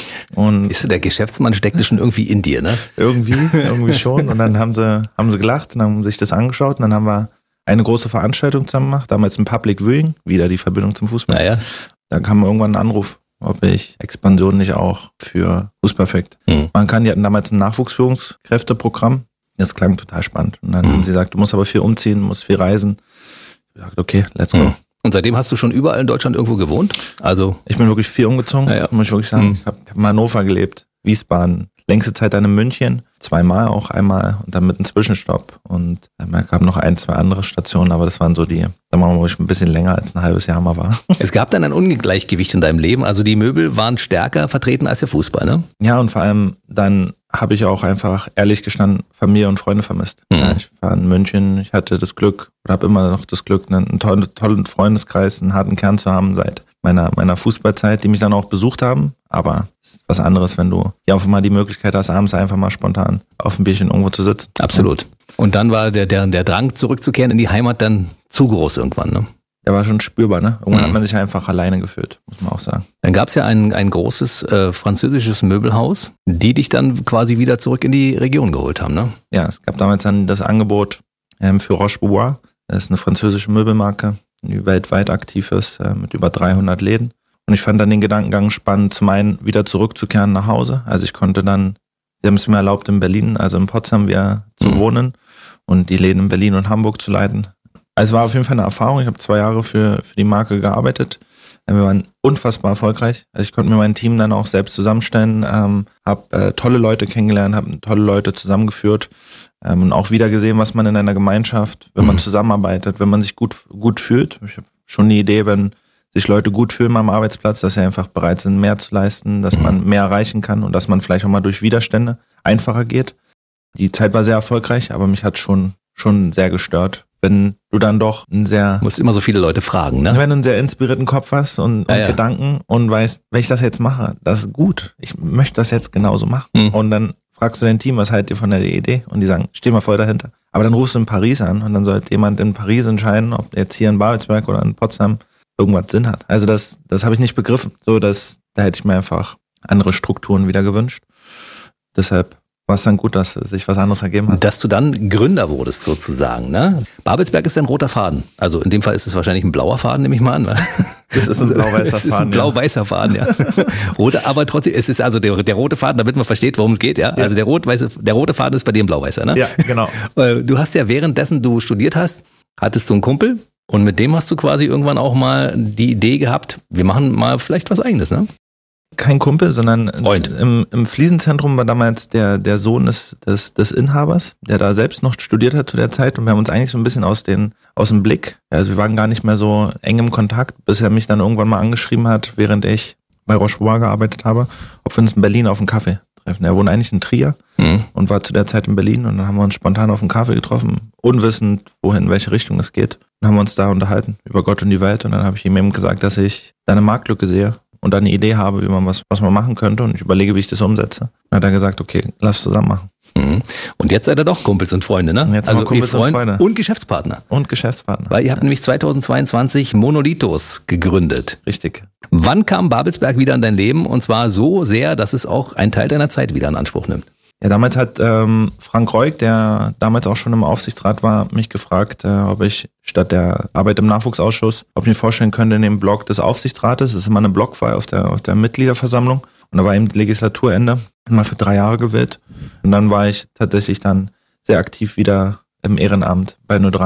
und ist der Geschäftsmann steckte schon irgendwie in dir, ne? Irgendwie, irgendwie schon. Und dann haben sie, haben sie gelacht und haben sich das angeschaut und dann haben wir eine große Veranstaltung zusammen gemacht, damals ein Public Viewing, wieder die Verbindung zum Fußball. Naja. Da kam irgendwann ein Anruf, ob ich Expansion nicht auch für Fußperfekt. Mhm. Man kann, die hatten damals ein Nachwuchsführungskräfteprogramm. Das klang total spannend. Und dann mhm. haben sie gesagt, du musst aber viel umziehen, musst viel reisen. Ich gesagt, okay, let's go. Mhm. Und seitdem hast du schon überall in Deutschland irgendwo gewohnt? Also ich bin wirklich viel umgezogen, ja, ja. muss ich wirklich sagen. Mhm. Ich habe in Hannover gelebt, Wiesbaden, längste Zeit dann in München, zweimal auch, einmal und dann mit einem Zwischenstopp. Und es gab noch ein, zwei andere Stationen, aber das waren so die, da waren wir, wo ich ein bisschen länger als ein halbes Jahr mal war. Es gab dann ein Ungleichgewicht in deinem Leben, also die Möbel waren stärker vertreten als der Fußball, ne? Ja, und vor allem dann habe ich auch einfach, ehrlich gestanden, Familie und Freunde vermisst. Mhm. Ja, ich war in München, ich hatte das Glück, oder habe immer noch das Glück, einen tollen, tollen Freundeskreis, einen harten Kern zu haben seit meiner, meiner Fußballzeit, die mich dann auch besucht haben. Aber es ist was anderes, wenn du ja auch mal die Möglichkeit hast, abends einfach mal spontan auf dem Bierchen irgendwo zu sitzen. Absolut. Und dann war der, der, der Drang zurückzukehren in die Heimat dann zu groß irgendwann, ne? Der war schon spürbar, ne? Irgendwann mhm. hat man sich einfach alleine gefühlt, muss man auch sagen. Dann gab es ja ein, ein großes äh, französisches Möbelhaus, die dich dann quasi wieder zurück in die Region geholt haben, ne? Ja, es gab damals dann das Angebot ähm, für Roche-Bobois. Das ist eine französische Möbelmarke, die weltweit aktiv ist, äh, mit über dreihundert Läden. Und ich fand dann den Gedankengang spannend, zum einen wieder zurückzukehren nach Hause. Also ich konnte dann, sie haben es mir erlaubt, in Berlin, also in Potsdam wieder zu mhm. wohnen und die Läden in Berlin und Hamburg zu leiten. Also es war auf jeden Fall eine Erfahrung. Ich habe zwei Jahre für, für die Marke gearbeitet. Wir waren unfassbar erfolgreich. Also ich konnte mir mein Team dann auch selbst zusammenstellen, ähm, habe äh, tolle Leute kennengelernt, habe tolle Leute zusammengeführt ähm, und auch wieder gesehen, was man in einer Gemeinschaft, wenn man zusammenarbeitet, wenn man sich gut, gut fühlt. Ich habe schon die Idee, wenn sich Leute gut fühlen am Arbeitsplatz, dass sie einfach bereit sind, mehr zu leisten, dass man mehr erreichen kann und dass man vielleicht auch mal durch Widerstände einfacher geht. Die Zeit war sehr erfolgreich, aber mich hat schon, schon sehr gestört, wenn du dann doch ein sehr... Du musst immer so viele Leute fragen, ne? Wenn du einen sehr inspirierten Kopf hast und, und ja, ja. Gedanken und weißt, wenn ich das jetzt mache, das ist gut. Ich möchte das jetzt genauso machen. Mhm. Und dann fragst du dein Team, was haltet ihr von der Idee? Und die sagen, steh mal voll dahinter. Aber dann rufst du in Paris an und dann sollte jemand in Paris entscheiden, ob jetzt hier in Babelsberg oder in Potsdam irgendwas Sinn hat. Also das, das habe ich nicht begriffen. So, dass, da hätte ich mir einfach andere Strukturen wieder gewünscht. Deshalb war es dann gut, dass sich was anderes ergeben hat. Dass du dann Gründer wurdest sozusagen, ne? Babelsberg ist ein roter Faden. Also in dem Fall ist es wahrscheinlich ein blauer Faden, nehme ich mal an. Ne? Das ist ein blau-weißer Faden. Das ist ein blau-weißer Faden, ja. Rote, aber trotzdem, es ist also der, der rote Faden, damit man versteht, worum es geht, ja. Also der, rot-weiße, der rote Faden ist bei dir ein blau-weißer, ne? Ja, genau. Du hast ja währenddessen du studiert hast, hattest du einen Kumpel und mit dem hast du quasi irgendwann auch mal die Idee gehabt, wir machen mal vielleicht was Eigenes, ne? Kein Kumpel, sondern Freund. Im, im Fliesenzentrum war damals der, der Sohn des, des, des Inhabers, der da selbst noch studiert hat zu der Zeit und wir haben uns eigentlich so ein bisschen aus, den, aus dem Blick, also wir waren gar nicht mehr so eng im Kontakt, bis er mich dann irgendwann mal angeschrieben hat, während ich bei Roche-Bobois gearbeitet habe, ob wir uns in Berlin auf einen Kaffee treffen. Er wohnt eigentlich in Trier mhm. und war zu der Zeit in Berlin und dann haben wir uns spontan auf einen Kaffee getroffen, unwissend, wohin, in welche Richtung es geht. Dann haben wir uns da unterhalten über Gott und die Welt und dann habe ich ihm eben gesagt, dass ich da eine Marktlücke sehe und dann eine Idee habe, wie man was, was man machen könnte und ich überlege, wie ich das umsetze. Dann hat er gesagt, okay, lass es zusammen machen. Mhm. Und jetzt seid ihr doch Kumpels und Freunde, ne? Und jetzt also Kumpels Freund und Freunde. Und Geschäftspartner. Und Geschäftspartner. Weil ihr habt ja. nämlich zweitausendzweiundzwanzig Monolithos gegründet. Richtig. Wann kam Babelsberg wieder in dein Leben und zwar so sehr, dass es auch einen Teil deiner Zeit wieder in Anspruch nimmt? Ja, damals hat ähm, Frank Reuk, der damals auch schon im Aufsichtsrat war, mich gefragt, äh, ob ich statt der Arbeit im Nachwuchsausschuss, ob ich mir vorstellen könnte, in dem Blog des Aufsichtsrates, das ist immer eine Blogfeier auf der, auf der Mitgliederversammlung und da war eben Legislaturende, mal für drei Jahre gewählt und dann war ich tatsächlich dann sehr aktiv wieder im Ehrenamt bei null drei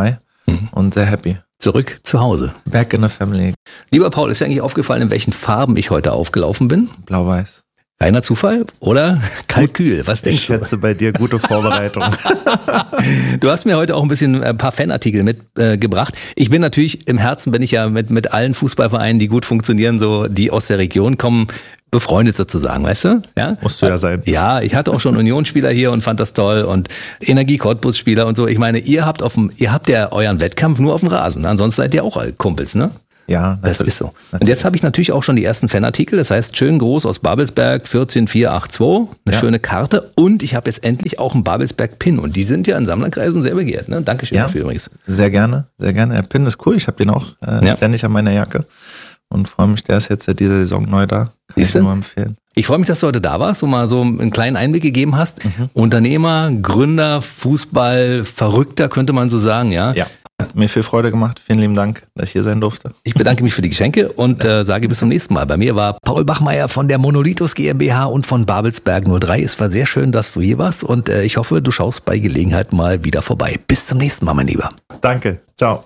mhm. und sehr happy. Zurück zu Hause. Back in the family. Lieber Paul, ist dir eigentlich aufgefallen, in welchen Farben ich heute aufgelaufen bin? Blau-Weiß. Reiner Zufall oder Kalkül? Was denkst ich du? Ich schätze bei dir gute Vorbereitung. Du hast mir heute auch ein bisschen ein paar Fanartikel mitgebracht. Äh, ich bin natürlich, im Herzen bin ich ja mit, mit allen Fußballvereinen, die gut funktionieren, so die aus der Region kommen, befreundet sozusagen, weißt du? Ja? Musst du ja sein. Ja, ich hatte auch schon Unionsspieler hier und fand das toll und Energie-Cottbus-Spieler und so. Ich meine, ihr habt auf dem, ihr habt ja euren Wettkampf nur auf dem Rasen, ansonsten seid ihr auch Kumpels, ne? Ja, das ist so. Natürlich. Und jetzt habe ich natürlich auch schon die ersten Fanartikel. Das heißt, schön groß aus Babelsberg, vierzehn vier acht zwei, eine ja. schöne Karte. Und ich habe jetzt endlich auch einen Babelsberg-Pin. Und die sind ja in Sammlerkreisen sehr begehrt. Ne? Dankeschön ja, dafür übrigens. Sehr gerne, sehr gerne. Der Pin ist cool. Ich habe den auch äh, ja. ständig an meiner Jacke. Und freue mich, der ist jetzt seit dieser Saison neu da. Kann Siehste? ich nur empfehlen. Ich freue mich, dass du heute da warst und mal so einen kleinen Einblick gegeben hast. Mhm. Unternehmer, Gründer, Fußball, Verrückter könnte man so sagen, ja? Ja. Hat mir viel Freude gemacht. Vielen lieben Dank, dass ich hier sein durfte. Ich bedanke mich für die Geschenke und äh, sage bis zum nächsten Mal. Bei mir war Paul Bachmeier von der Monolithos GmbH und von Babelsberg null drei. Es war sehr schön, dass du hier warst und äh, ich hoffe, du schaust bei Gelegenheit mal wieder vorbei. Bis zum nächsten Mal, mein Lieber. Danke. Ciao.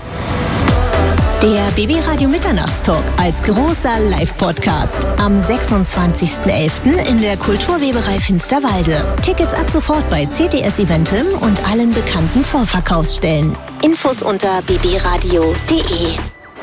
Der B B Radio Mitternachtstalk als großer Live-Podcast am sechsundzwanzigsten elften in der Kulturweberei Finsterwalde. Tickets ab sofort bei C T S Eventim und allen bekannten Vorverkaufsstellen. Infos unter b b radio punkt d e.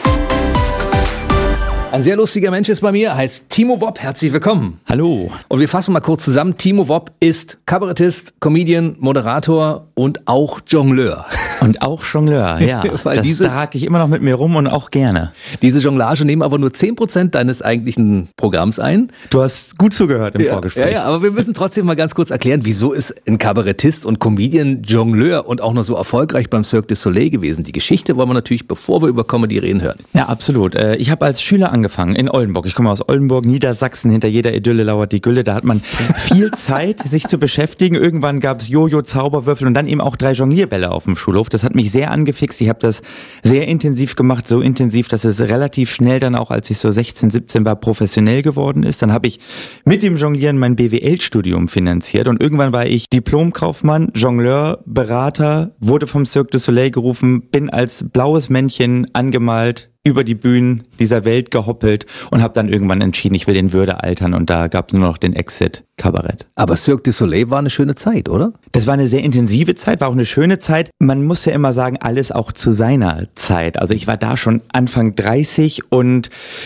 Ein sehr lustiger Mensch ist bei mir, heißt Timo Wopp. Herzlich willkommen. Hallo. Und wir fassen mal kurz zusammen. Timo Wopp ist Kabarettist, Comedian, Moderator und auch Jongleur. Und auch Jongleur, ja. Weil das diese, trage ich immer noch mit mir rum und auch gerne. Diese Jonglage nehmen aber nur zehn Prozent deines eigentlichen Programms ein. Du hast gut zugehört im ja, Vorgespräch. Ja, ja, aber wir müssen trotzdem mal ganz kurz erklären, wieso ist ein Kabarettist und Comedian Jongleur und auch noch so erfolgreich beim Cirque du Soleil gewesen? Die Geschichte wollen wir natürlich, bevor wir über Comedy reden, hören. Ja, absolut. Ich habe als Schüler angefangen in Oldenburg. Ich komme aus Oldenburg, Niedersachsen. Hinter jeder Idylle lauert die Gülle. Da hat man viel Zeit, sich zu beschäftigen. Irgendwann gab es Jojo, Zauberwürfel und dann eben auch drei Jonglierbälle auf dem Schulhof. Das hat mich sehr angefixt. Ich habe das sehr intensiv gemacht, so intensiv, dass es relativ schnell dann auch, als ich so sechzehn, siebzehn war, professionell geworden ist. Dann habe ich mit dem Jonglieren mein B W L-Studium finanziert und irgendwann war ich Diplomkaufmann, Jongleur, Berater, wurde vom Cirque du Soleil gerufen, bin als blaues Männchen angemalt, über die Bühnen dieser Welt gehoppelt und habe dann irgendwann entschieden, ich will in Würde altern und da gab es nur noch den Exit Kabarett. Aber Cirque du Soleil war eine schöne Zeit, oder? Das war eine sehr intensive Zeit, war auch eine schöne Zeit. Man muss ja immer sagen, alles auch zu seiner Zeit. Also ich war da schon Anfang dreißig und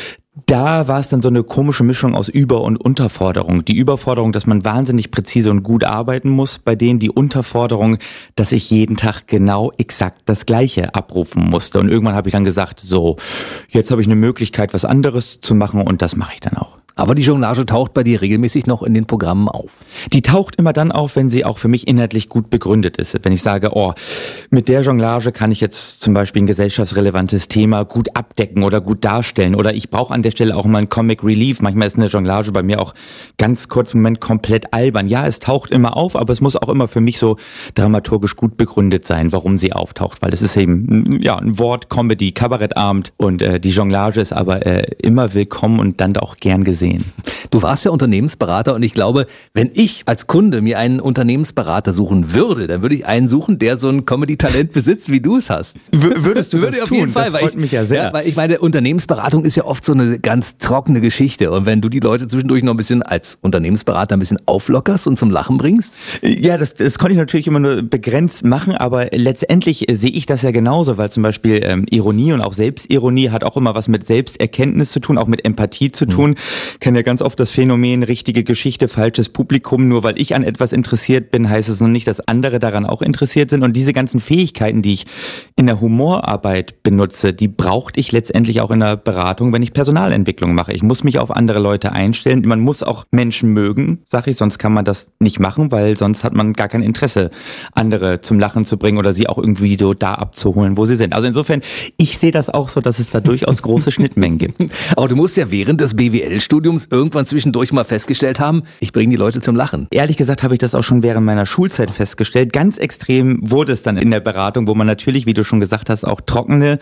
da war es dann so eine komische Mischung aus Über- und Unterforderung. Die Überforderung, dass man wahnsinnig präzise und gut arbeiten muss, bei denen die Unterforderung, dass ich jeden Tag genau exakt das Gleiche abrufen musste. Und irgendwann habe ich dann gesagt, so, jetzt habe ich eine Möglichkeit, was anderes zu machen und das mache ich dann auch. Aber die Jonglage taucht bei dir regelmäßig noch in den Programmen auf. Die taucht immer dann auf, wenn sie auch für mich inhaltlich gut begründet ist. Wenn ich sage, oh, mit der Jonglage kann ich jetzt zum Beispiel ein gesellschaftsrelevantes Thema gut abdecken oder gut darstellen. Oder ich brauche an der Stelle auch mal ein Comic Relief. Manchmal ist eine Jonglage bei mir auch ganz kurz im Moment komplett albern. Ja, es taucht immer auf, aber es muss auch immer für mich so dramaturgisch gut begründet sein, warum sie auftaucht. Weil es ist eben ja ein Wort, Comedy, Kabarettabend und äh, die Jonglage ist aber äh, immer willkommen und dann auch gern gesehen. Du warst ja Unternehmensberater und ich glaube, wenn ich als Kunde mir einen Unternehmensberater suchen würde, dann würde ich einen suchen, der so ein Comedy-Talent besitzt, wie du es hast. W- würdest du Würde das auf jeden tun? Fall, das weil freut ich, mich ja sehr. Ja, weil ich meine, Unternehmensberatung ist ja oft so eine ganz trockene Geschichte und wenn du die Leute zwischendurch noch ein bisschen als Unternehmensberater ein bisschen auflockerst und zum Lachen bringst? Ja, das, das konnte ich natürlich immer nur begrenzt machen, aber letztendlich sehe ich das ja genauso, weil zum Beispiel ähm, Ironie und auch Selbstironie hat auch immer was mit Selbsterkenntnis zu tun, auch mit Empathie zu tun. Mhm. Ich kenne ja ganz oft das Phänomen richtige Geschichte, falsches Publikum. Nur weil ich an etwas interessiert bin, heißt es noch nicht, dass andere daran auch interessiert sind. Und diese ganzen Fähigkeiten, die ich in der Humorarbeit benutze, die brauchte ich letztendlich auch in der Beratung, wenn ich Personalentwicklung mache. Ich muss mich auf andere Leute einstellen. Man muss auch Menschen mögen, sage ich, sonst kann man das nicht machen, weil sonst hat man gar kein Interesse, andere zum Lachen zu bringen oder sie auch irgendwie so da abzuholen, wo sie sind. Also insofern, ich sehe das auch so, dass es da durchaus große Schnittmengen gibt. Aber du musst ja während des B W L-Studiums irgendwann zwischendurch mal festgestellt haben, ich bringe die Leute zum Lachen. Ehrlich gesagt habe ich das auch schon während meiner Schulzeit festgestellt. Ganz extrem wurde es dann in der Beratung, wo man natürlich, wie du schon gesagt hast, auch trockene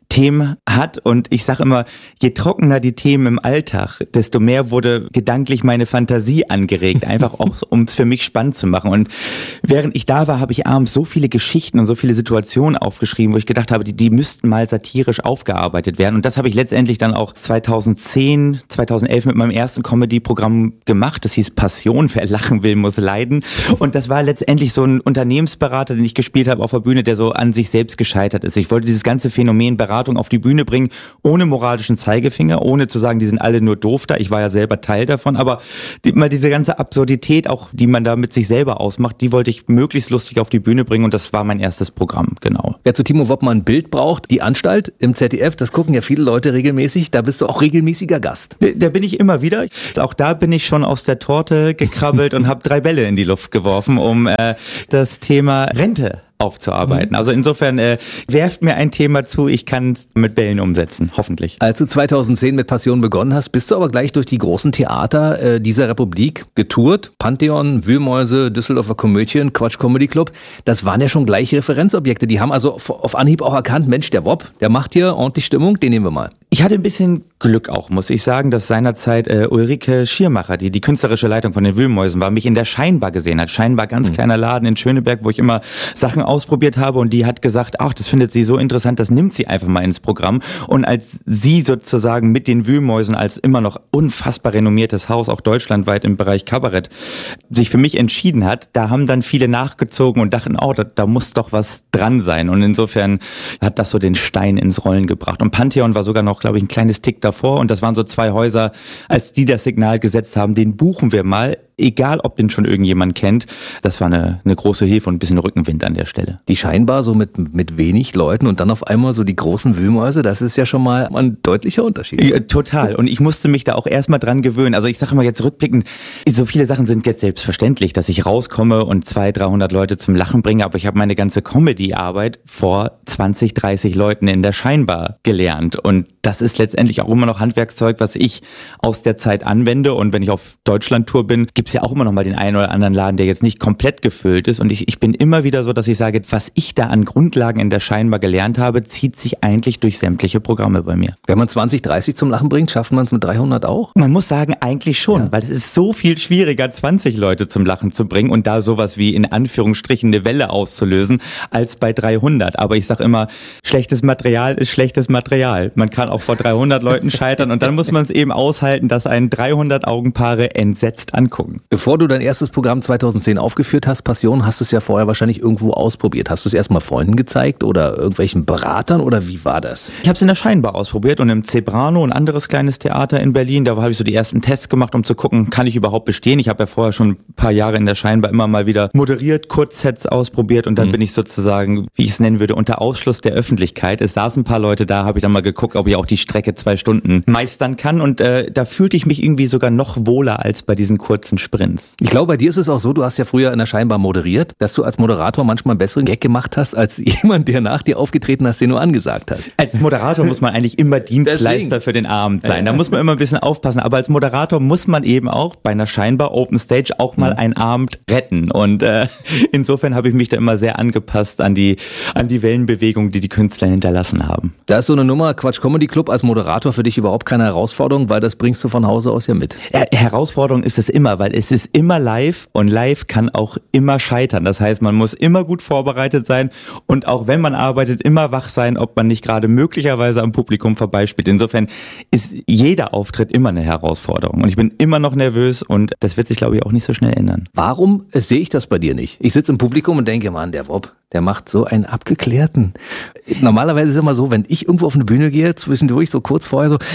Themen hat. Und ich sage immer, je trockener die Themen im Alltag, desto mehr wurde gedanklich meine Fantasie angeregt, einfach auch, um es für mich spannend zu machen. Und während ich da war, habe ich abends so viele Geschichten und so viele Situationen aufgeschrieben, wo ich gedacht habe, die, die müssten mal satirisch aufgearbeitet werden. Und das habe ich letztendlich dann auch zweitausendzehn, zweitausendelf mit meinem ersten Comedy-Programm gemacht. Das hieß Passion, wer lachen will, muss leiden. Und das war letztendlich so ein Unternehmensberater, den ich gespielt habe auf der Bühne, der so an sich selbst gescheitert ist. Ich wollte dieses ganze Phänomen Beratung auf die Bühne bringen, ohne moralischen Zeigefinger, ohne zu sagen, die sind alle nur doof da. Ich war ja selber Teil davon, aber die, mal diese ganze Absurdität auch, die man da mit sich selber ausmacht, die wollte ich möglichst lustig auf die Bühne bringen und das war mein erstes Programm, genau. Wer zu Timo Wopp mal ein Bild braucht, die Anstalt im Z D F, das gucken ja viele Leute regelmäßig, da bist du auch regelmäßiger Gast. Da, da bin ich immer wieder. Auch da bin ich schon aus der Torte gekrabbelt und habe drei Bälle in die Luft geworfen, um äh, das Thema Rente aufzuarbeiten. Also insofern äh, werft mir ein Thema zu, ich kann es mit Bällen umsetzen, hoffentlich. Als du zweitausendzehn mit Passion begonnen hast, bist du aber gleich durch die großen Theater äh, dieser Republik getourt. Pantheon, Wühlmäuse, Düsseldorfer Komödien, Quatsch Comedy Club. Das waren ja schon gleich Referenzobjekte. Die haben also auf, auf Anhieb auch erkannt, Mensch, der Wopp, der macht hier ordentlich Stimmung, den nehmen wir mal. Ich hatte ein bisschen Glück auch, muss ich sagen, dass seinerzeit äh, Ulrike Schiermacher, die die künstlerische Leitung von den Wühlmäusen war, mich in der Scheinbar gesehen hat. Scheinbar ganz mhm. kleiner Laden in Schöneberg, wo ich immer Sachen ausprobiert habe und die hat gesagt, ach, das findet sie so interessant, das nimmt sie einfach mal ins Programm. Und als sie sozusagen mit den Wühlmäusen als immer noch unfassbar renommiertes Haus, auch deutschlandweit im Bereich Kabarett, sich für mich entschieden hat, da haben dann viele nachgezogen und dachten, oh, da, da muss doch was dran sein. Und insofern hat das so den Stein ins Rollen gebracht. Und Pantheon war sogar noch, glaube ich, ein kleines Tick davor und das waren so zwei Häuser, als die das Signal gesetzt haben, den buchen wir mal, egal ob den schon irgendjemand kennt. Das war eine, eine große Hilfe und ein bisschen Rückenwind an der Stelle. Die Scheinbar so mit, mit wenig Leuten und dann auf einmal so die großen Wühlmäuse, das ist ja schon mal ein deutlicher Unterschied. Ja, total. Und ich musste mich da auch erstmal dran gewöhnen. Also ich sage mal jetzt rückblickend, so viele Sachen sind jetzt selbstverständlich, dass ich rauskomme und zweihundert, dreihundert Leute zum Lachen bringe, aber ich habe meine ganze Comedy-Arbeit vor zwanzig, dreißig Leuten in der Scheinbar gelernt und das ist letztendlich auch immer noch Handwerkszeug, was ich aus der Zeit anwende und wenn ich auf Deutschland-Tour bin, gibt es ja auch immer noch mal den einen oder anderen Laden, der jetzt nicht komplett gefüllt ist und ich, ich bin immer wieder so, dass ich sage, was ich da an Grundlagen in der Scheinbar gelernt habe, zieht sich eigentlich durch sämtliche Programme bei mir. Wenn man zwanzig, dreißig zum Lachen bringt, schafft man es mit dreihundert auch? Man muss sagen, eigentlich schon, ja. Weil es ist so viel schwieriger, zwanzig Leute zum Lachen zu bringen und da sowas wie in Anführungsstrichen eine Welle auszulösen, als bei dreihundert. Aber ich sage immer, schlechtes Material ist schlechtes Material. Man kann auch vor dreihundert Leuten scheitern und dann muss man es eben aushalten, dass einen dreihundert Augenpaare entsetzt angucken. Bevor du dein erstes Programm zweitausendzehn aufgeführt hast, Passion, hast du es ja vorher wahrscheinlich irgendwo ausprobiert. Hast du es erstmal Freunden gezeigt oder irgendwelchen Beratern oder wie war das? Ich habe es in der Scheinbar ausprobiert und im Zebrano, ein anderes kleines Theater in Berlin, da habe ich so die ersten Tests gemacht, um zu gucken, kann ich überhaupt bestehen? Ich habe ja vorher schon ein paar Jahre in der Scheinbar immer mal wieder moderiert, Kurzsets ausprobiert und dann mhm. bin ich sozusagen, wie ich es nennen würde, unter Ausschluss der Öffentlichkeit. Es saßen ein paar Leute da, habe ich dann mal geguckt, ob ich auch die Strecke zwei Stunden meistern kann und äh, da fühlte ich mich irgendwie sogar noch wohler als bei diesen kurzen Sprints. Ich glaube, bei dir ist es auch so, du hast ja früher in der Scheinbar moderiert, dass du als Moderator manchmal einen besseren Gag gemacht hast, als jemand, der nach dir aufgetreten hast, den du angesagt hast. Als Moderator muss man eigentlich immer Dienstleister Deswegen. für den Abend sein. Da muss man immer ein bisschen aufpassen. Aber als Moderator muss man eben auch bei einer Scheinbar Open Stage auch mal einen Abend retten. Und äh, insofern habe ich mich da immer sehr angepasst an die, an die Wellenbewegung, die die Künstler hinterlassen haben. Da ist so eine Nummer Quatsch Comedy Club als Moderator für dich überhaupt keine Herausforderung, weil das bringst du von Hause aus ja mit. Ja, Herausforderung ist es immer, weil es ist immer live und live kann auch immer scheitern. Das heißt, man muss immer gut vorbereitet sein und auch wenn man arbeitet, immer wach sein, ob man nicht gerade möglicherweise am Publikum vorbeispielt. Insofern ist jeder Auftritt immer eine Herausforderung und ich bin immer noch nervös und das wird sich, glaube ich, auch nicht so schnell ändern. Warum sehe ich das bei dir nicht? Ich sitze im Publikum und denke, Mann, der Wopp, der macht so einen abgeklärten. Normalerweise ist es immer so, wenn ich irgendwo auf eine Bühne gehe, zwischendurch so kurz vorher so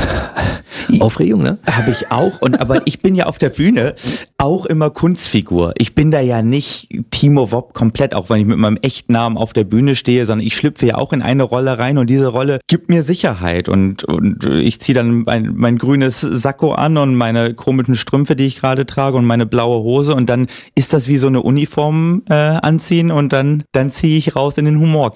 Aufregung, ne? Habe ich auch. Und aber ich bin ja auf der Bühne auch immer Kunstfigur. Ich bin da ja nicht Timo Wopp komplett, auch wenn ich mit meinem echten Namen auf der Bühne stehe, sondern ich schlüpfe ja auch in eine Rolle rein und diese Rolle gibt mir Sicherheit und, und ich ziehe dann mein, mein grünes Sakko an und meine komischen Strümpfe, die ich gerade trage und meine blaue Hose und dann ist das wie so eine Uniform äh, anziehen und dann, dann ziehe ich raus in den Humorkrieg.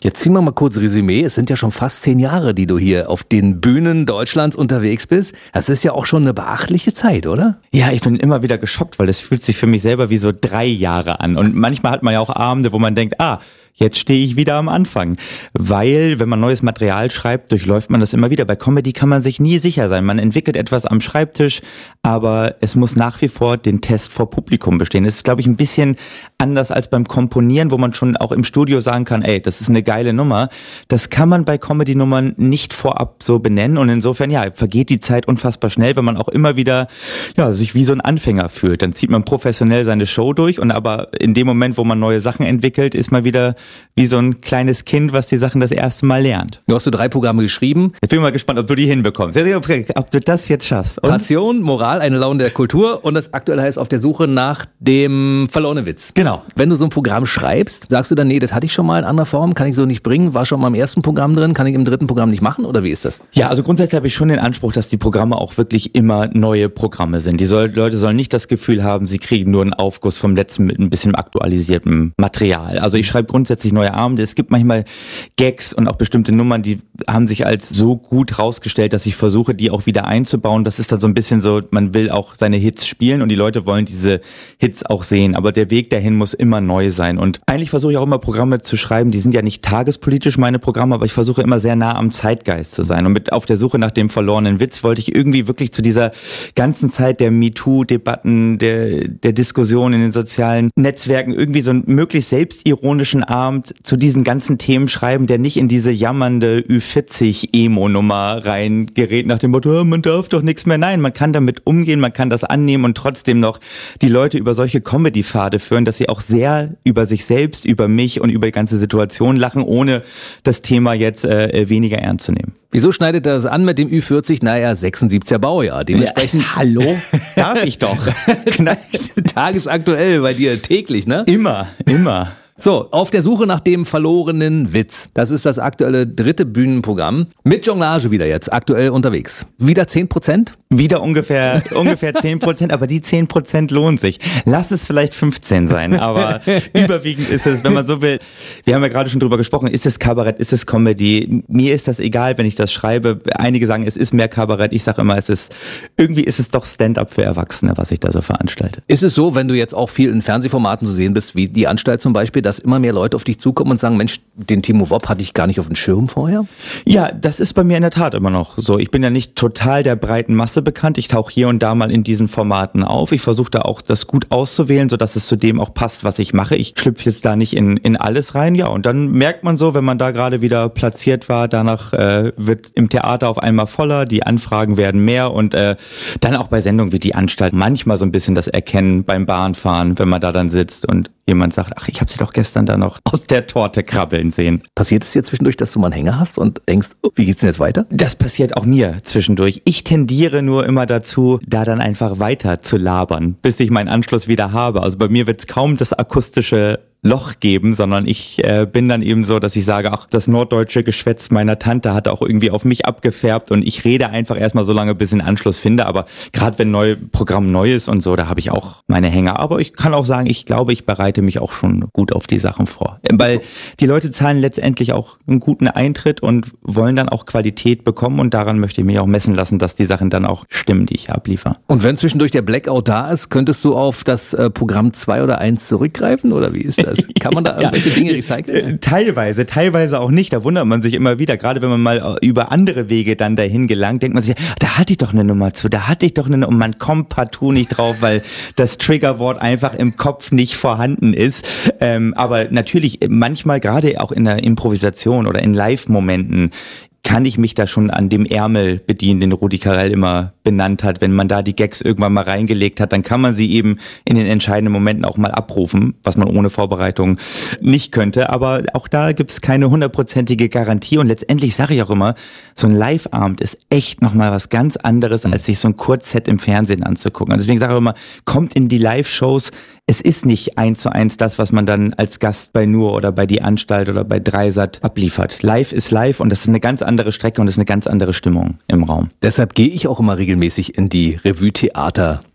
Jetzt ziehen wir mal kurz Resümee. Es sind ja schon fast zehn Jahre, die du hier auf den Bühnen Deutschlands unterwegs bist. Das ist ja auch schon eine beachtliche Zeit, oder? Ja, ich bin immer wieder geschockt, weil das fühlt sich für mich selber wie so drei Jahre an. Und manchmal hat man ja auch Abende, wo man denkt, ah, jetzt stehe ich wieder am Anfang. Weil, wenn man neues Material schreibt, durchläuft man das immer wieder. Bei Comedy kann man sich nie sicher sein. Man entwickelt etwas am Schreibtisch, aber es muss nach wie vor den Test vor Publikum bestehen. Das ist, glaube ich, ein bisschen anders als beim Komponieren, wo man schon auch im Studio sagen kann, ey, das ist eine geile Nummer. Das kann man bei Comedy-Nummern nicht vorab so benennen. Und insofern, ja, vergeht die Zeit unfassbar schnell, wenn man auch immer wieder, ja, sich wie so ein Anfänger fühlt. Dann zieht man professionell seine Show durch und aber in dem Moment, wo man neue Sachen entwickelt, ist man wieder wie so ein kleines Kind, was die Sachen das erste Mal lernt. Du hast du drei Programme geschrieben. Ich bin mal gespannt, ob du die hinbekommst. Ob du das jetzt schaffst. Und Passion, Moral, eine Laune der Kultur und das aktuelle heißt auf der Suche nach dem verlorenen Witz. Genau. Wenn du so ein Programm schreibst, sagst du dann, nee, das hatte ich schon mal in anderer Form, kann ich so nicht bringen, war schon mal im ersten Programm drin, kann ich im dritten Programm nicht machen oder wie ist das? Ja, also grundsätzlich habe ich schon den Anspruch, dass die Programme auch wirklich immer neue Programme sind. Die soll, Leute sollen nicht das Gefühl haben, sie kriegen nur einen Aufguss vom letzten mit ein bisschen aktualisiertem Material. Also ich schreibe grundsätzlich neue Abende. Es gibt manchmal Gags und auch bestimmte Nummern, die haben sich als so gut rausgestellt, dass ich versuche, die auch wieder einzubauen. Das ist dann so ein bisschen so, man will auch seine Hits spielen und die Leute wollen diese Hits auch sehen. Aber der Weg dahin muss immer neu sein. Und eigentlich versuche ich auch immer Programme zu schreiben, die sind ja nicht tagespolitisch meine Programme, aber ich versuche immer sehr nah am Zeitgeist zu sein. Und mit auf der Suche nach dem verlorenen Witz wollte ich irgendwie wirklich zu dieser ganzen Zeit der MeToo-Debatten, der, der Diskussion in den sozialen Netzwerken irgendwie so einen möglichst selbstironischen Abend zu diesen ganzen Themen schreiben, der nicht in diese jammernde Ü vierzig Emo-Nummer reingerät nach dem Motto, man darf doch nichts mehr. Nein, man kann damit umgehen, man kann das annehmen und trotzdem noch die Leute über solche Comedy-Pfade führen, dass sie auch sehr über sich selbst, über mich und über die ganze Situation lachen, ohne das Thema jetzt äh, weniger ernst zu nehmen. Wieso schneidet er das an mit dem Ü vierzig? Naja, sechsundsiebziger Baujahr. Dementsprechend, ja, hallo? Darf ich doch. Tagesaktuell bei dir täglich, ne? Immer, immer. So, auf der Suche nach dem verlorenen Witz. Das ist das aktuelle dritte Bühnenprogramm. Mit Jonglage wieder jetzt, aktuell unterwegs. Wieder zehn Prozent? Wieder ungefähr ungefähr zehn Prozent, aber die zehn Prozent lohnt sich. Lass es vielleicht fünfzehn sein, aber überwiegend ist es, wenn man so will, wir haben ja gerade schon drüber gesprochen, ist es Kabarett, ist es Comedy? Mir ist das egal, wenn ich das schreibe. Einige sagen, es ist mehr Kabarett. Ich sage immer, es ist, irgendwie ist es doch Stand-up für Erwachsene, was ich da so veranstalte. Ist es so, wenn du jetzt auch viel in Fernsehformaten zu sehen bist, wie die Anstalt zum Beispiel, dass immer mehr Leute auf dich zukommen und sagen, Mensch, den Timo Wopp hatte ich gar nicht auf dem Schirm vorher? Ja, das ist bei mir in der Tat immer noch so. Ich bin ja nicht total der breiten Masse bekannt. Ich tauche hier und da mal in diesen Formaten auf. Ich versuche da auch das gut auszuwählen, sodass es zu dem auch passt, was ich mache. Ich schlüpfe jetzt da nicht in, in alles rein. Ja, und dann merkt man so, wenn man da gerade wieder platziert war, danach äh, wird im Theater auf einmal voller, die Anfragen werden mehr und äh, dann auch bei Sendungen wie die Anstalt manchmal so ein bisschen das Erkennen beim Bahnfahren, wenn man da dann sitzt und jemand sagt, ach, ich habe sie doch gestern da noch aus der Torte krabbeln sehen. Passiert es dir zwischendurch, dass du mal einen Hänger hast und denkst, oh, wie geht's denn jetzt weiter? Das passiert auch mir zwischendurch. Ich tendiere nur immer dazu, da dann einfach weiter zu labern, bis ich meinen Anschluss wieder habe. Also bei mir wird es kaum das akustische Loch geben, sondern ich äh, bin dann eben so, dass ich sage, ach, das norddeutsche Geschwätz meiner Tante hat auch irgendwie auf mich abgefärbt und ich rede einfach erstmal so lange, bis ich einen Anschluss finde, aber gerade wenn ein Programm neu ist und so, da habe ich auch meine Hänger, aber ich kann auch sagen, ich glaube, ich bereite mich auch schon gut auf die Sachen vor, weil die Leute zahlen letztendlich auch einen guten Eintritt und wollen dann auch Qualität bekommen und daran möchte ich mich auch messen lassen, dass die Sachen dann auch stimmen, die ich abliefere. Und wenn zwischendurch der Blackout da ist, könntest du auf das äh, Programm zwei oder eins zurückgreifen oder wie ist das? Kann man da irgendwelche ja, Dinge recyceln? Teilweise, teilweise auch nicht. Da wundert man sich immer wieder. Gerade wenn man mal über andere Wege dann dahin gelangt, denkt man sich, da hatte ich doch eine Nummer zu, da hatte ich doch eine Nummer. Und man kommt partout nicht drauf, weil das Triggerwort einfach im Kopf nicht vorhanden ist. Ähm, aber natürlich, manchmal gerade auch in der Improvisation oder in Live-Momenten kann ich mich da schon an dem Ärmel bedienen, den Rudi Carrell immer benannt hat. Wenn man da die Gags irgendwann mal reingelegt hat, dann kann man sie eben in den entscheidenden Momenten auch mal abrufen, was man ohne Vorbereitung nicht könnte. Aber auch da gibt's keine hundertprozentige Garantie. Und letztendlich sage ich auch immer, so ein Live-Abend ist echt nochmal was ganz anderes, als sich so ein Kurzset im Fernsehen anzugucken. Und deswegen sage ich auch immer, kommt in die Live-Shows. Es ist nicht eins zu eins das, was man dann als Gast bei Nur oder bei Die Anstalt oder bei Dreisat abliefert. Live ist live und das ist eine ganz andere Strecke und das ist eine ganz andere Stimmung im Raum. Deshalb gehe ich auch immer regelmäßig in die Revue-Theater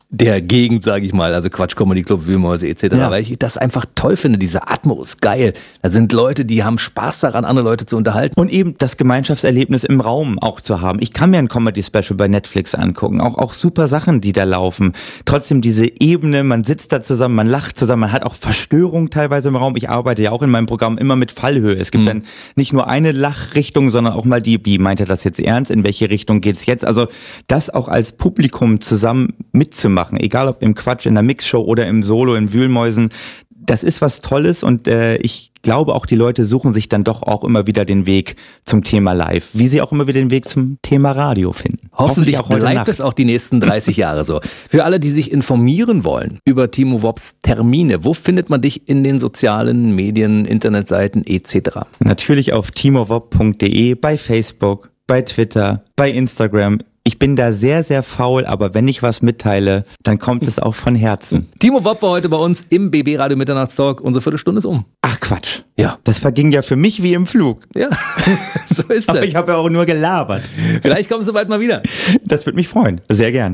der Gegend, sage ich mal, also Quatsch Comedy Club, Wühlmäuse et cetera, ja. weil ich das einfach toll finde, diese Atmo ist geil. Da sind Leute, die haben Spaß daran, andere Leute zu unterhalten. Und eben das Gemeinschaftserlebnis im Raum auch zu haben. Ich kann mir ein Comedy-Special bei Netflix angucken, auch, auch super Sachen, die da laufen. Trotzdem diese Ebene, man sitzt da zusammen, man lacht zusammen, man hat auch Verstörung teilweise im Raum. Ich arbeite ja auch in meinem Programm immer mit Fallhöhe. Es gibt mhm. dann nicht nur eine Lachrichtung, sondern auch mal die, wie meint er das jetzt ernst, in welche Richtung geht's jetzt? Also das auch als Publikum zusammen mitzumachen, egal ob im Quatsch, in der Mixshow oder im Solo, in Wühlmäusen, das ist was Tolles und äh, ich glaube auch, die Leute suchen sich dann doch auch immer wieder den Weg zum Thema Live, wie sie auch immer wieder den Weg zum Thema Radio finden. Hoffentlich, Hoffentlich auch bleibt Nacht. es auch die nächsten dreißig Jahre so. Für alle, die sich informieren wollen über Timo Wops Termine, wo findet man dich in den sozialen Medien, Internetseiten et cetera? Natürlich auf timo wopp punkt de, bei Facebook, bei Twitter, bei Instagram. Ich bin da sehr, sehr faul, aber wenn ich was mitteile, dann kommt es auch von Herzen. Timo Wopp war heute bei uns im B B Radio Mitternachtstalk. Unsere Viertelstunde ist um. Ach Quatsch. Ja. Das verging ja für mich wie im Flug. Ja, so ist aber das. Ich habe ja auch nur gelabert. Vielleicht kommst du bald mal wieder. Das würde mich freuen. Sehr gern.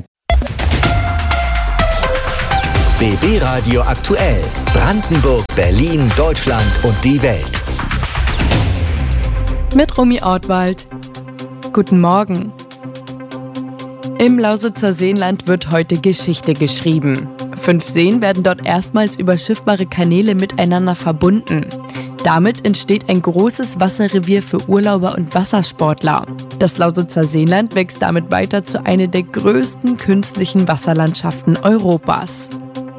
B B Radio aktuell. Brandenburg, Berlin, Deutschland und die Welt. Mit Romy Ortwald. Guten Morgen. Im Lausitzer Seenland wird heute Geschichte geschrieben. Fünf Seen werden dort erstmals über schiffbare Kanäle miteinander verbunden. Damit entsteht ein großes Wasserrevier für Urlauber und Wassersportler. Das Lausitzer Seenland wächst damit weiter zu einer der größten künstlichen Wasserlandschaften Europas.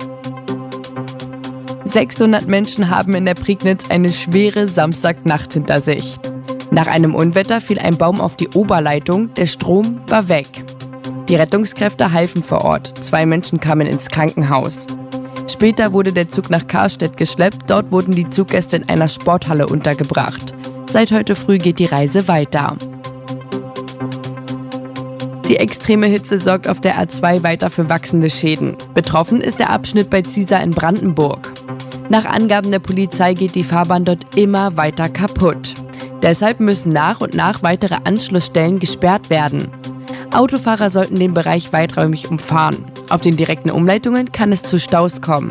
sechshundert Menschen haben in der Prignitz eine schwere Samstagnacht hinter sich. Nach einem Unwetter fiel ein Baum auf die Oberleitung, der Strom war weg. Die Rettungskräfte halfen vor Ort. Zwei Menschen kamen ins Krankenhaus. Später wurde der Zug nach Karstedt geschleppt. Dort wurden die Zuggäste in einer Sporthalle untergebracht. Seit heute früh geht die Reise weiter. Die extreme Hitze sorgt auf der A zwei weiter für wachsende Schäden. Betroffen ist der Abschnitt bei Ziesar in Brandenburg. Nach Angaben der Polizei geht die Fahrbahn dort immer weiter kaputt. Deshalb müssen nach und nach weitere Anschlussstellen gesperrt werden. Autofahrer sollten den Bereich weiträumig umfahren. Auf den direkten Umleitungen kann es zu Staus kommen.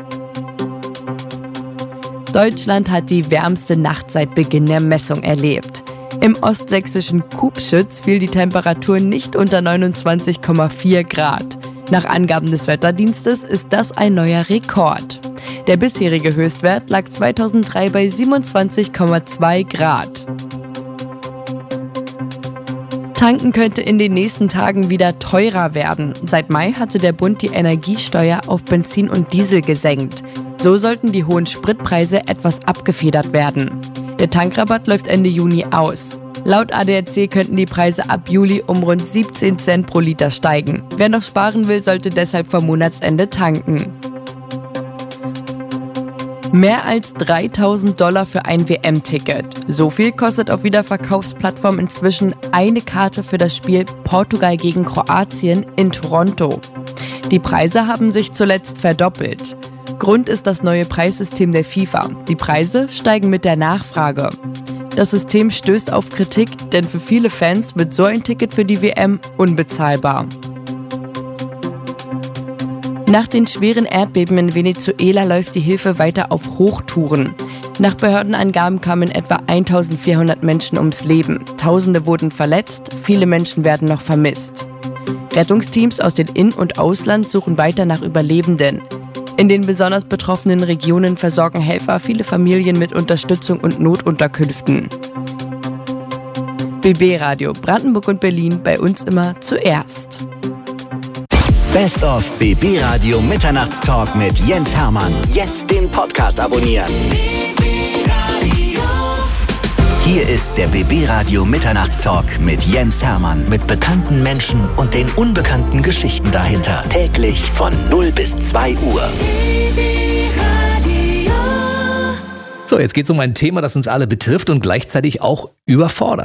Deutschland hat die wärmste Nacht seit Beginn der Messung erlebt. Im ostsächsischen Kubschütz fiel die Temperatur nicht unter neunundzwanzig Komma vier Grad. Nach Angaben des Wetterdienstes ist das ein neuer Rekord. Der bisherige Höchstwert lag zweitausenddrei bei siebenundzwanzig Komma zwei Grad. Tanken könnte in den nächsten Tagen wieder teurer werden. Seit Mai hatte der Bund die Energiesteuer auf Benzin und Diesel gesenkt. So sollten die hohen Spritpreise etwas abgefedert werden. Der Tankrabatt läuft Ende Juni aus. Laut A D A C könnten die Preise ab Juli um rund siebzehn Cent pro Liter steigen. Wer noch sparen will, sollte deshalb vor Monatsende tanken. Mehr als dreitausend Dollar für ein W M-Ticket. So viel kostet auf Wiederverkaufsplattform inzwischen eine Karte für das Spiel Portugal gegen Kroatien in Toronto. Die Preise haben sich zuletzt verdoppelt. Grund ist das neue Preissystem der FIFA. Die Preise steigen mit der Nachfrage. Das System stößt auf Kritik, denn für viele Fans wird so ein Ticket für die W M unbezahlbar. Nach den schweren Erdbeben in Venezuela läuft die Hilfe weiter auf Hochtouren. Nach Behördenangaben kamen etwa eintausendvierhundert Menschen ums Leben. Tausende wurden verletzt, viele Menschen werden noch vermisst. Rettungsteams aus dem In- und Ausland suchen weiter nach Überlebenden. In den besonders betroffenen Regionen versorgen Helfer viele Familien mit Unterstützung und Notunterkünften. B B Radio Brandenburg und Berlin, bei uns immer zuerst. Best of B B Radio Mitternachtstalk mit Jens Hermann. Jetzt den Podcast abonnieren. Hier ist der B B Radio Mitternachtstalk mit Jens Hermann. Mit bekannten Menschen und den unbekannten Geschichten dahinter. Täglich von null bis zwei Uhr. So, jetzt geht es um ein Thema, das uns alle betrifft und gleichzeitig auch überfordert.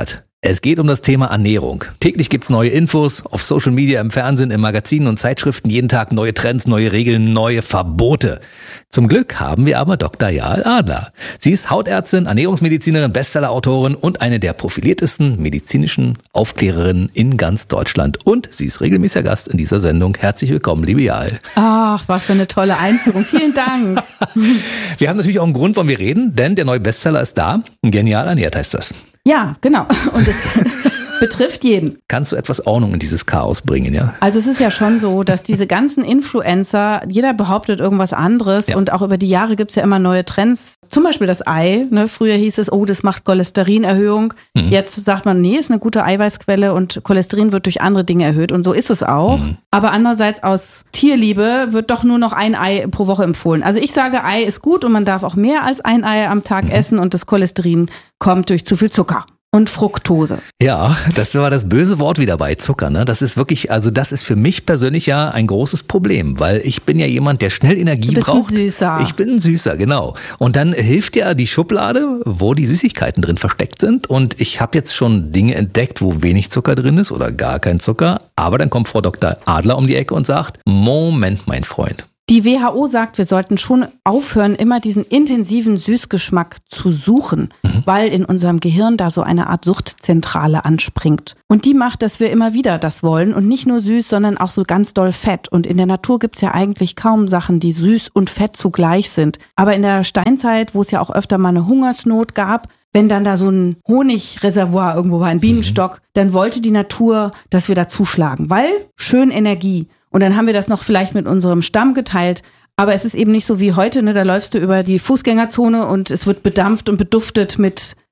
Es geht um das Thema Ernährung. Täglich gibt's neue Infos auf Social Media, im Fernsehen, in Magazinen und Zeitschriften. Jeden Tag neue Trends, neue Regeln, neue Verbote. Zum Glück haben wir aber Doktor Jael Adler. Sie ist Hautärztin, Ernährungsmedizinerin, Bestsellerautorin und eine der profiliertesten medizinischen Aufklärerinnen in ganz Deutschland. Und sie ist regelmäßiger Gast in dieser Sendung. Herzlich willkommen, liebe Jael. Ach, was für eine tolle Einführung. Vielen Dank. Wir haben natürlich auch einen Grund, warum wir reden, denn der neue Bestseller ist da. Genial ernährt heißt das. Ja, genau. Und es betrifft jeden. Kannst du etwas Ordnung in dieses Chaos bringen, ja? Also es ist ja schon so, dass diese ganzen Influencer, jeder behauptet irgendwas anderes ja. Und auch über die Jahre gibt es ja immer neue Trends. Zum Beispiel das Ei. Ne? Früher hieß es, oh, das macht Cholesterinerhöhung. Mhm. Jetzt sagt man, nee, ist eine gute Eiweißquelle und Cholesterin wird durch andere Dinge erhöht und so ist es auch. Mhm. Aber andererseits aus Tierliebe wird doch nur noch ein Ei pro Woche empfohlen. Also ich sage, Ei ist gut und man darf auch mehr als ein Ei am Tag mhm. essen und das Cholesterin kommt durch zu viel Zucker. Und Fructose. Ja, das war das böse Wort wieder bei Zucker. Ne? Das ist wirklich, also das ist für mich persönlich ja ein großes Problem, weil ich bin ja jemand, der schnell Energie du bist braucht. Ein Süßer. Ich bin ein Süßer, genau. Und dann hilft ja die Schublade, wo die Süßigkeiten drin versteckt sind. Und ich habe jetzt schon Dinge entdeckt, wo wenig Zucker drin ist oder gar kein Zucker. Aber dann kommt Frau Doktor Adler um die Ecke und sagt, Moment, mein Freund. Die W H O sagt, wir sollten schon aufhören, immer diesen intensiven Süßgeschmack zu suchen, mhm. weil in unserem Gehirn da so eine Art Suchtzentrale anspringt. Und die macht, dass wir immer wieder das wollen und nicht nur süß, sondern auch so ganz doll Fett. Und in der Natur gibt's ja eigentlich kaum Sachen, die süß und fett zugleich sind. Aber in der Steinzeit, wo es ja auch öfter mal eine Hungersnot gab, wenn dann da so ein Honigreservoir irgendwo war, ein Bienenstock, mhm. dann wollte die Natur, dass wir da zuschlagen, weil schön Energie. Und dann haben wir das noch vielleicht mit unserem Stamm geteilt. Aber es ist eben nicht so wie heute, ne? Da läufst du über die Fußgängerzone und es wird bedampft und beduftet mit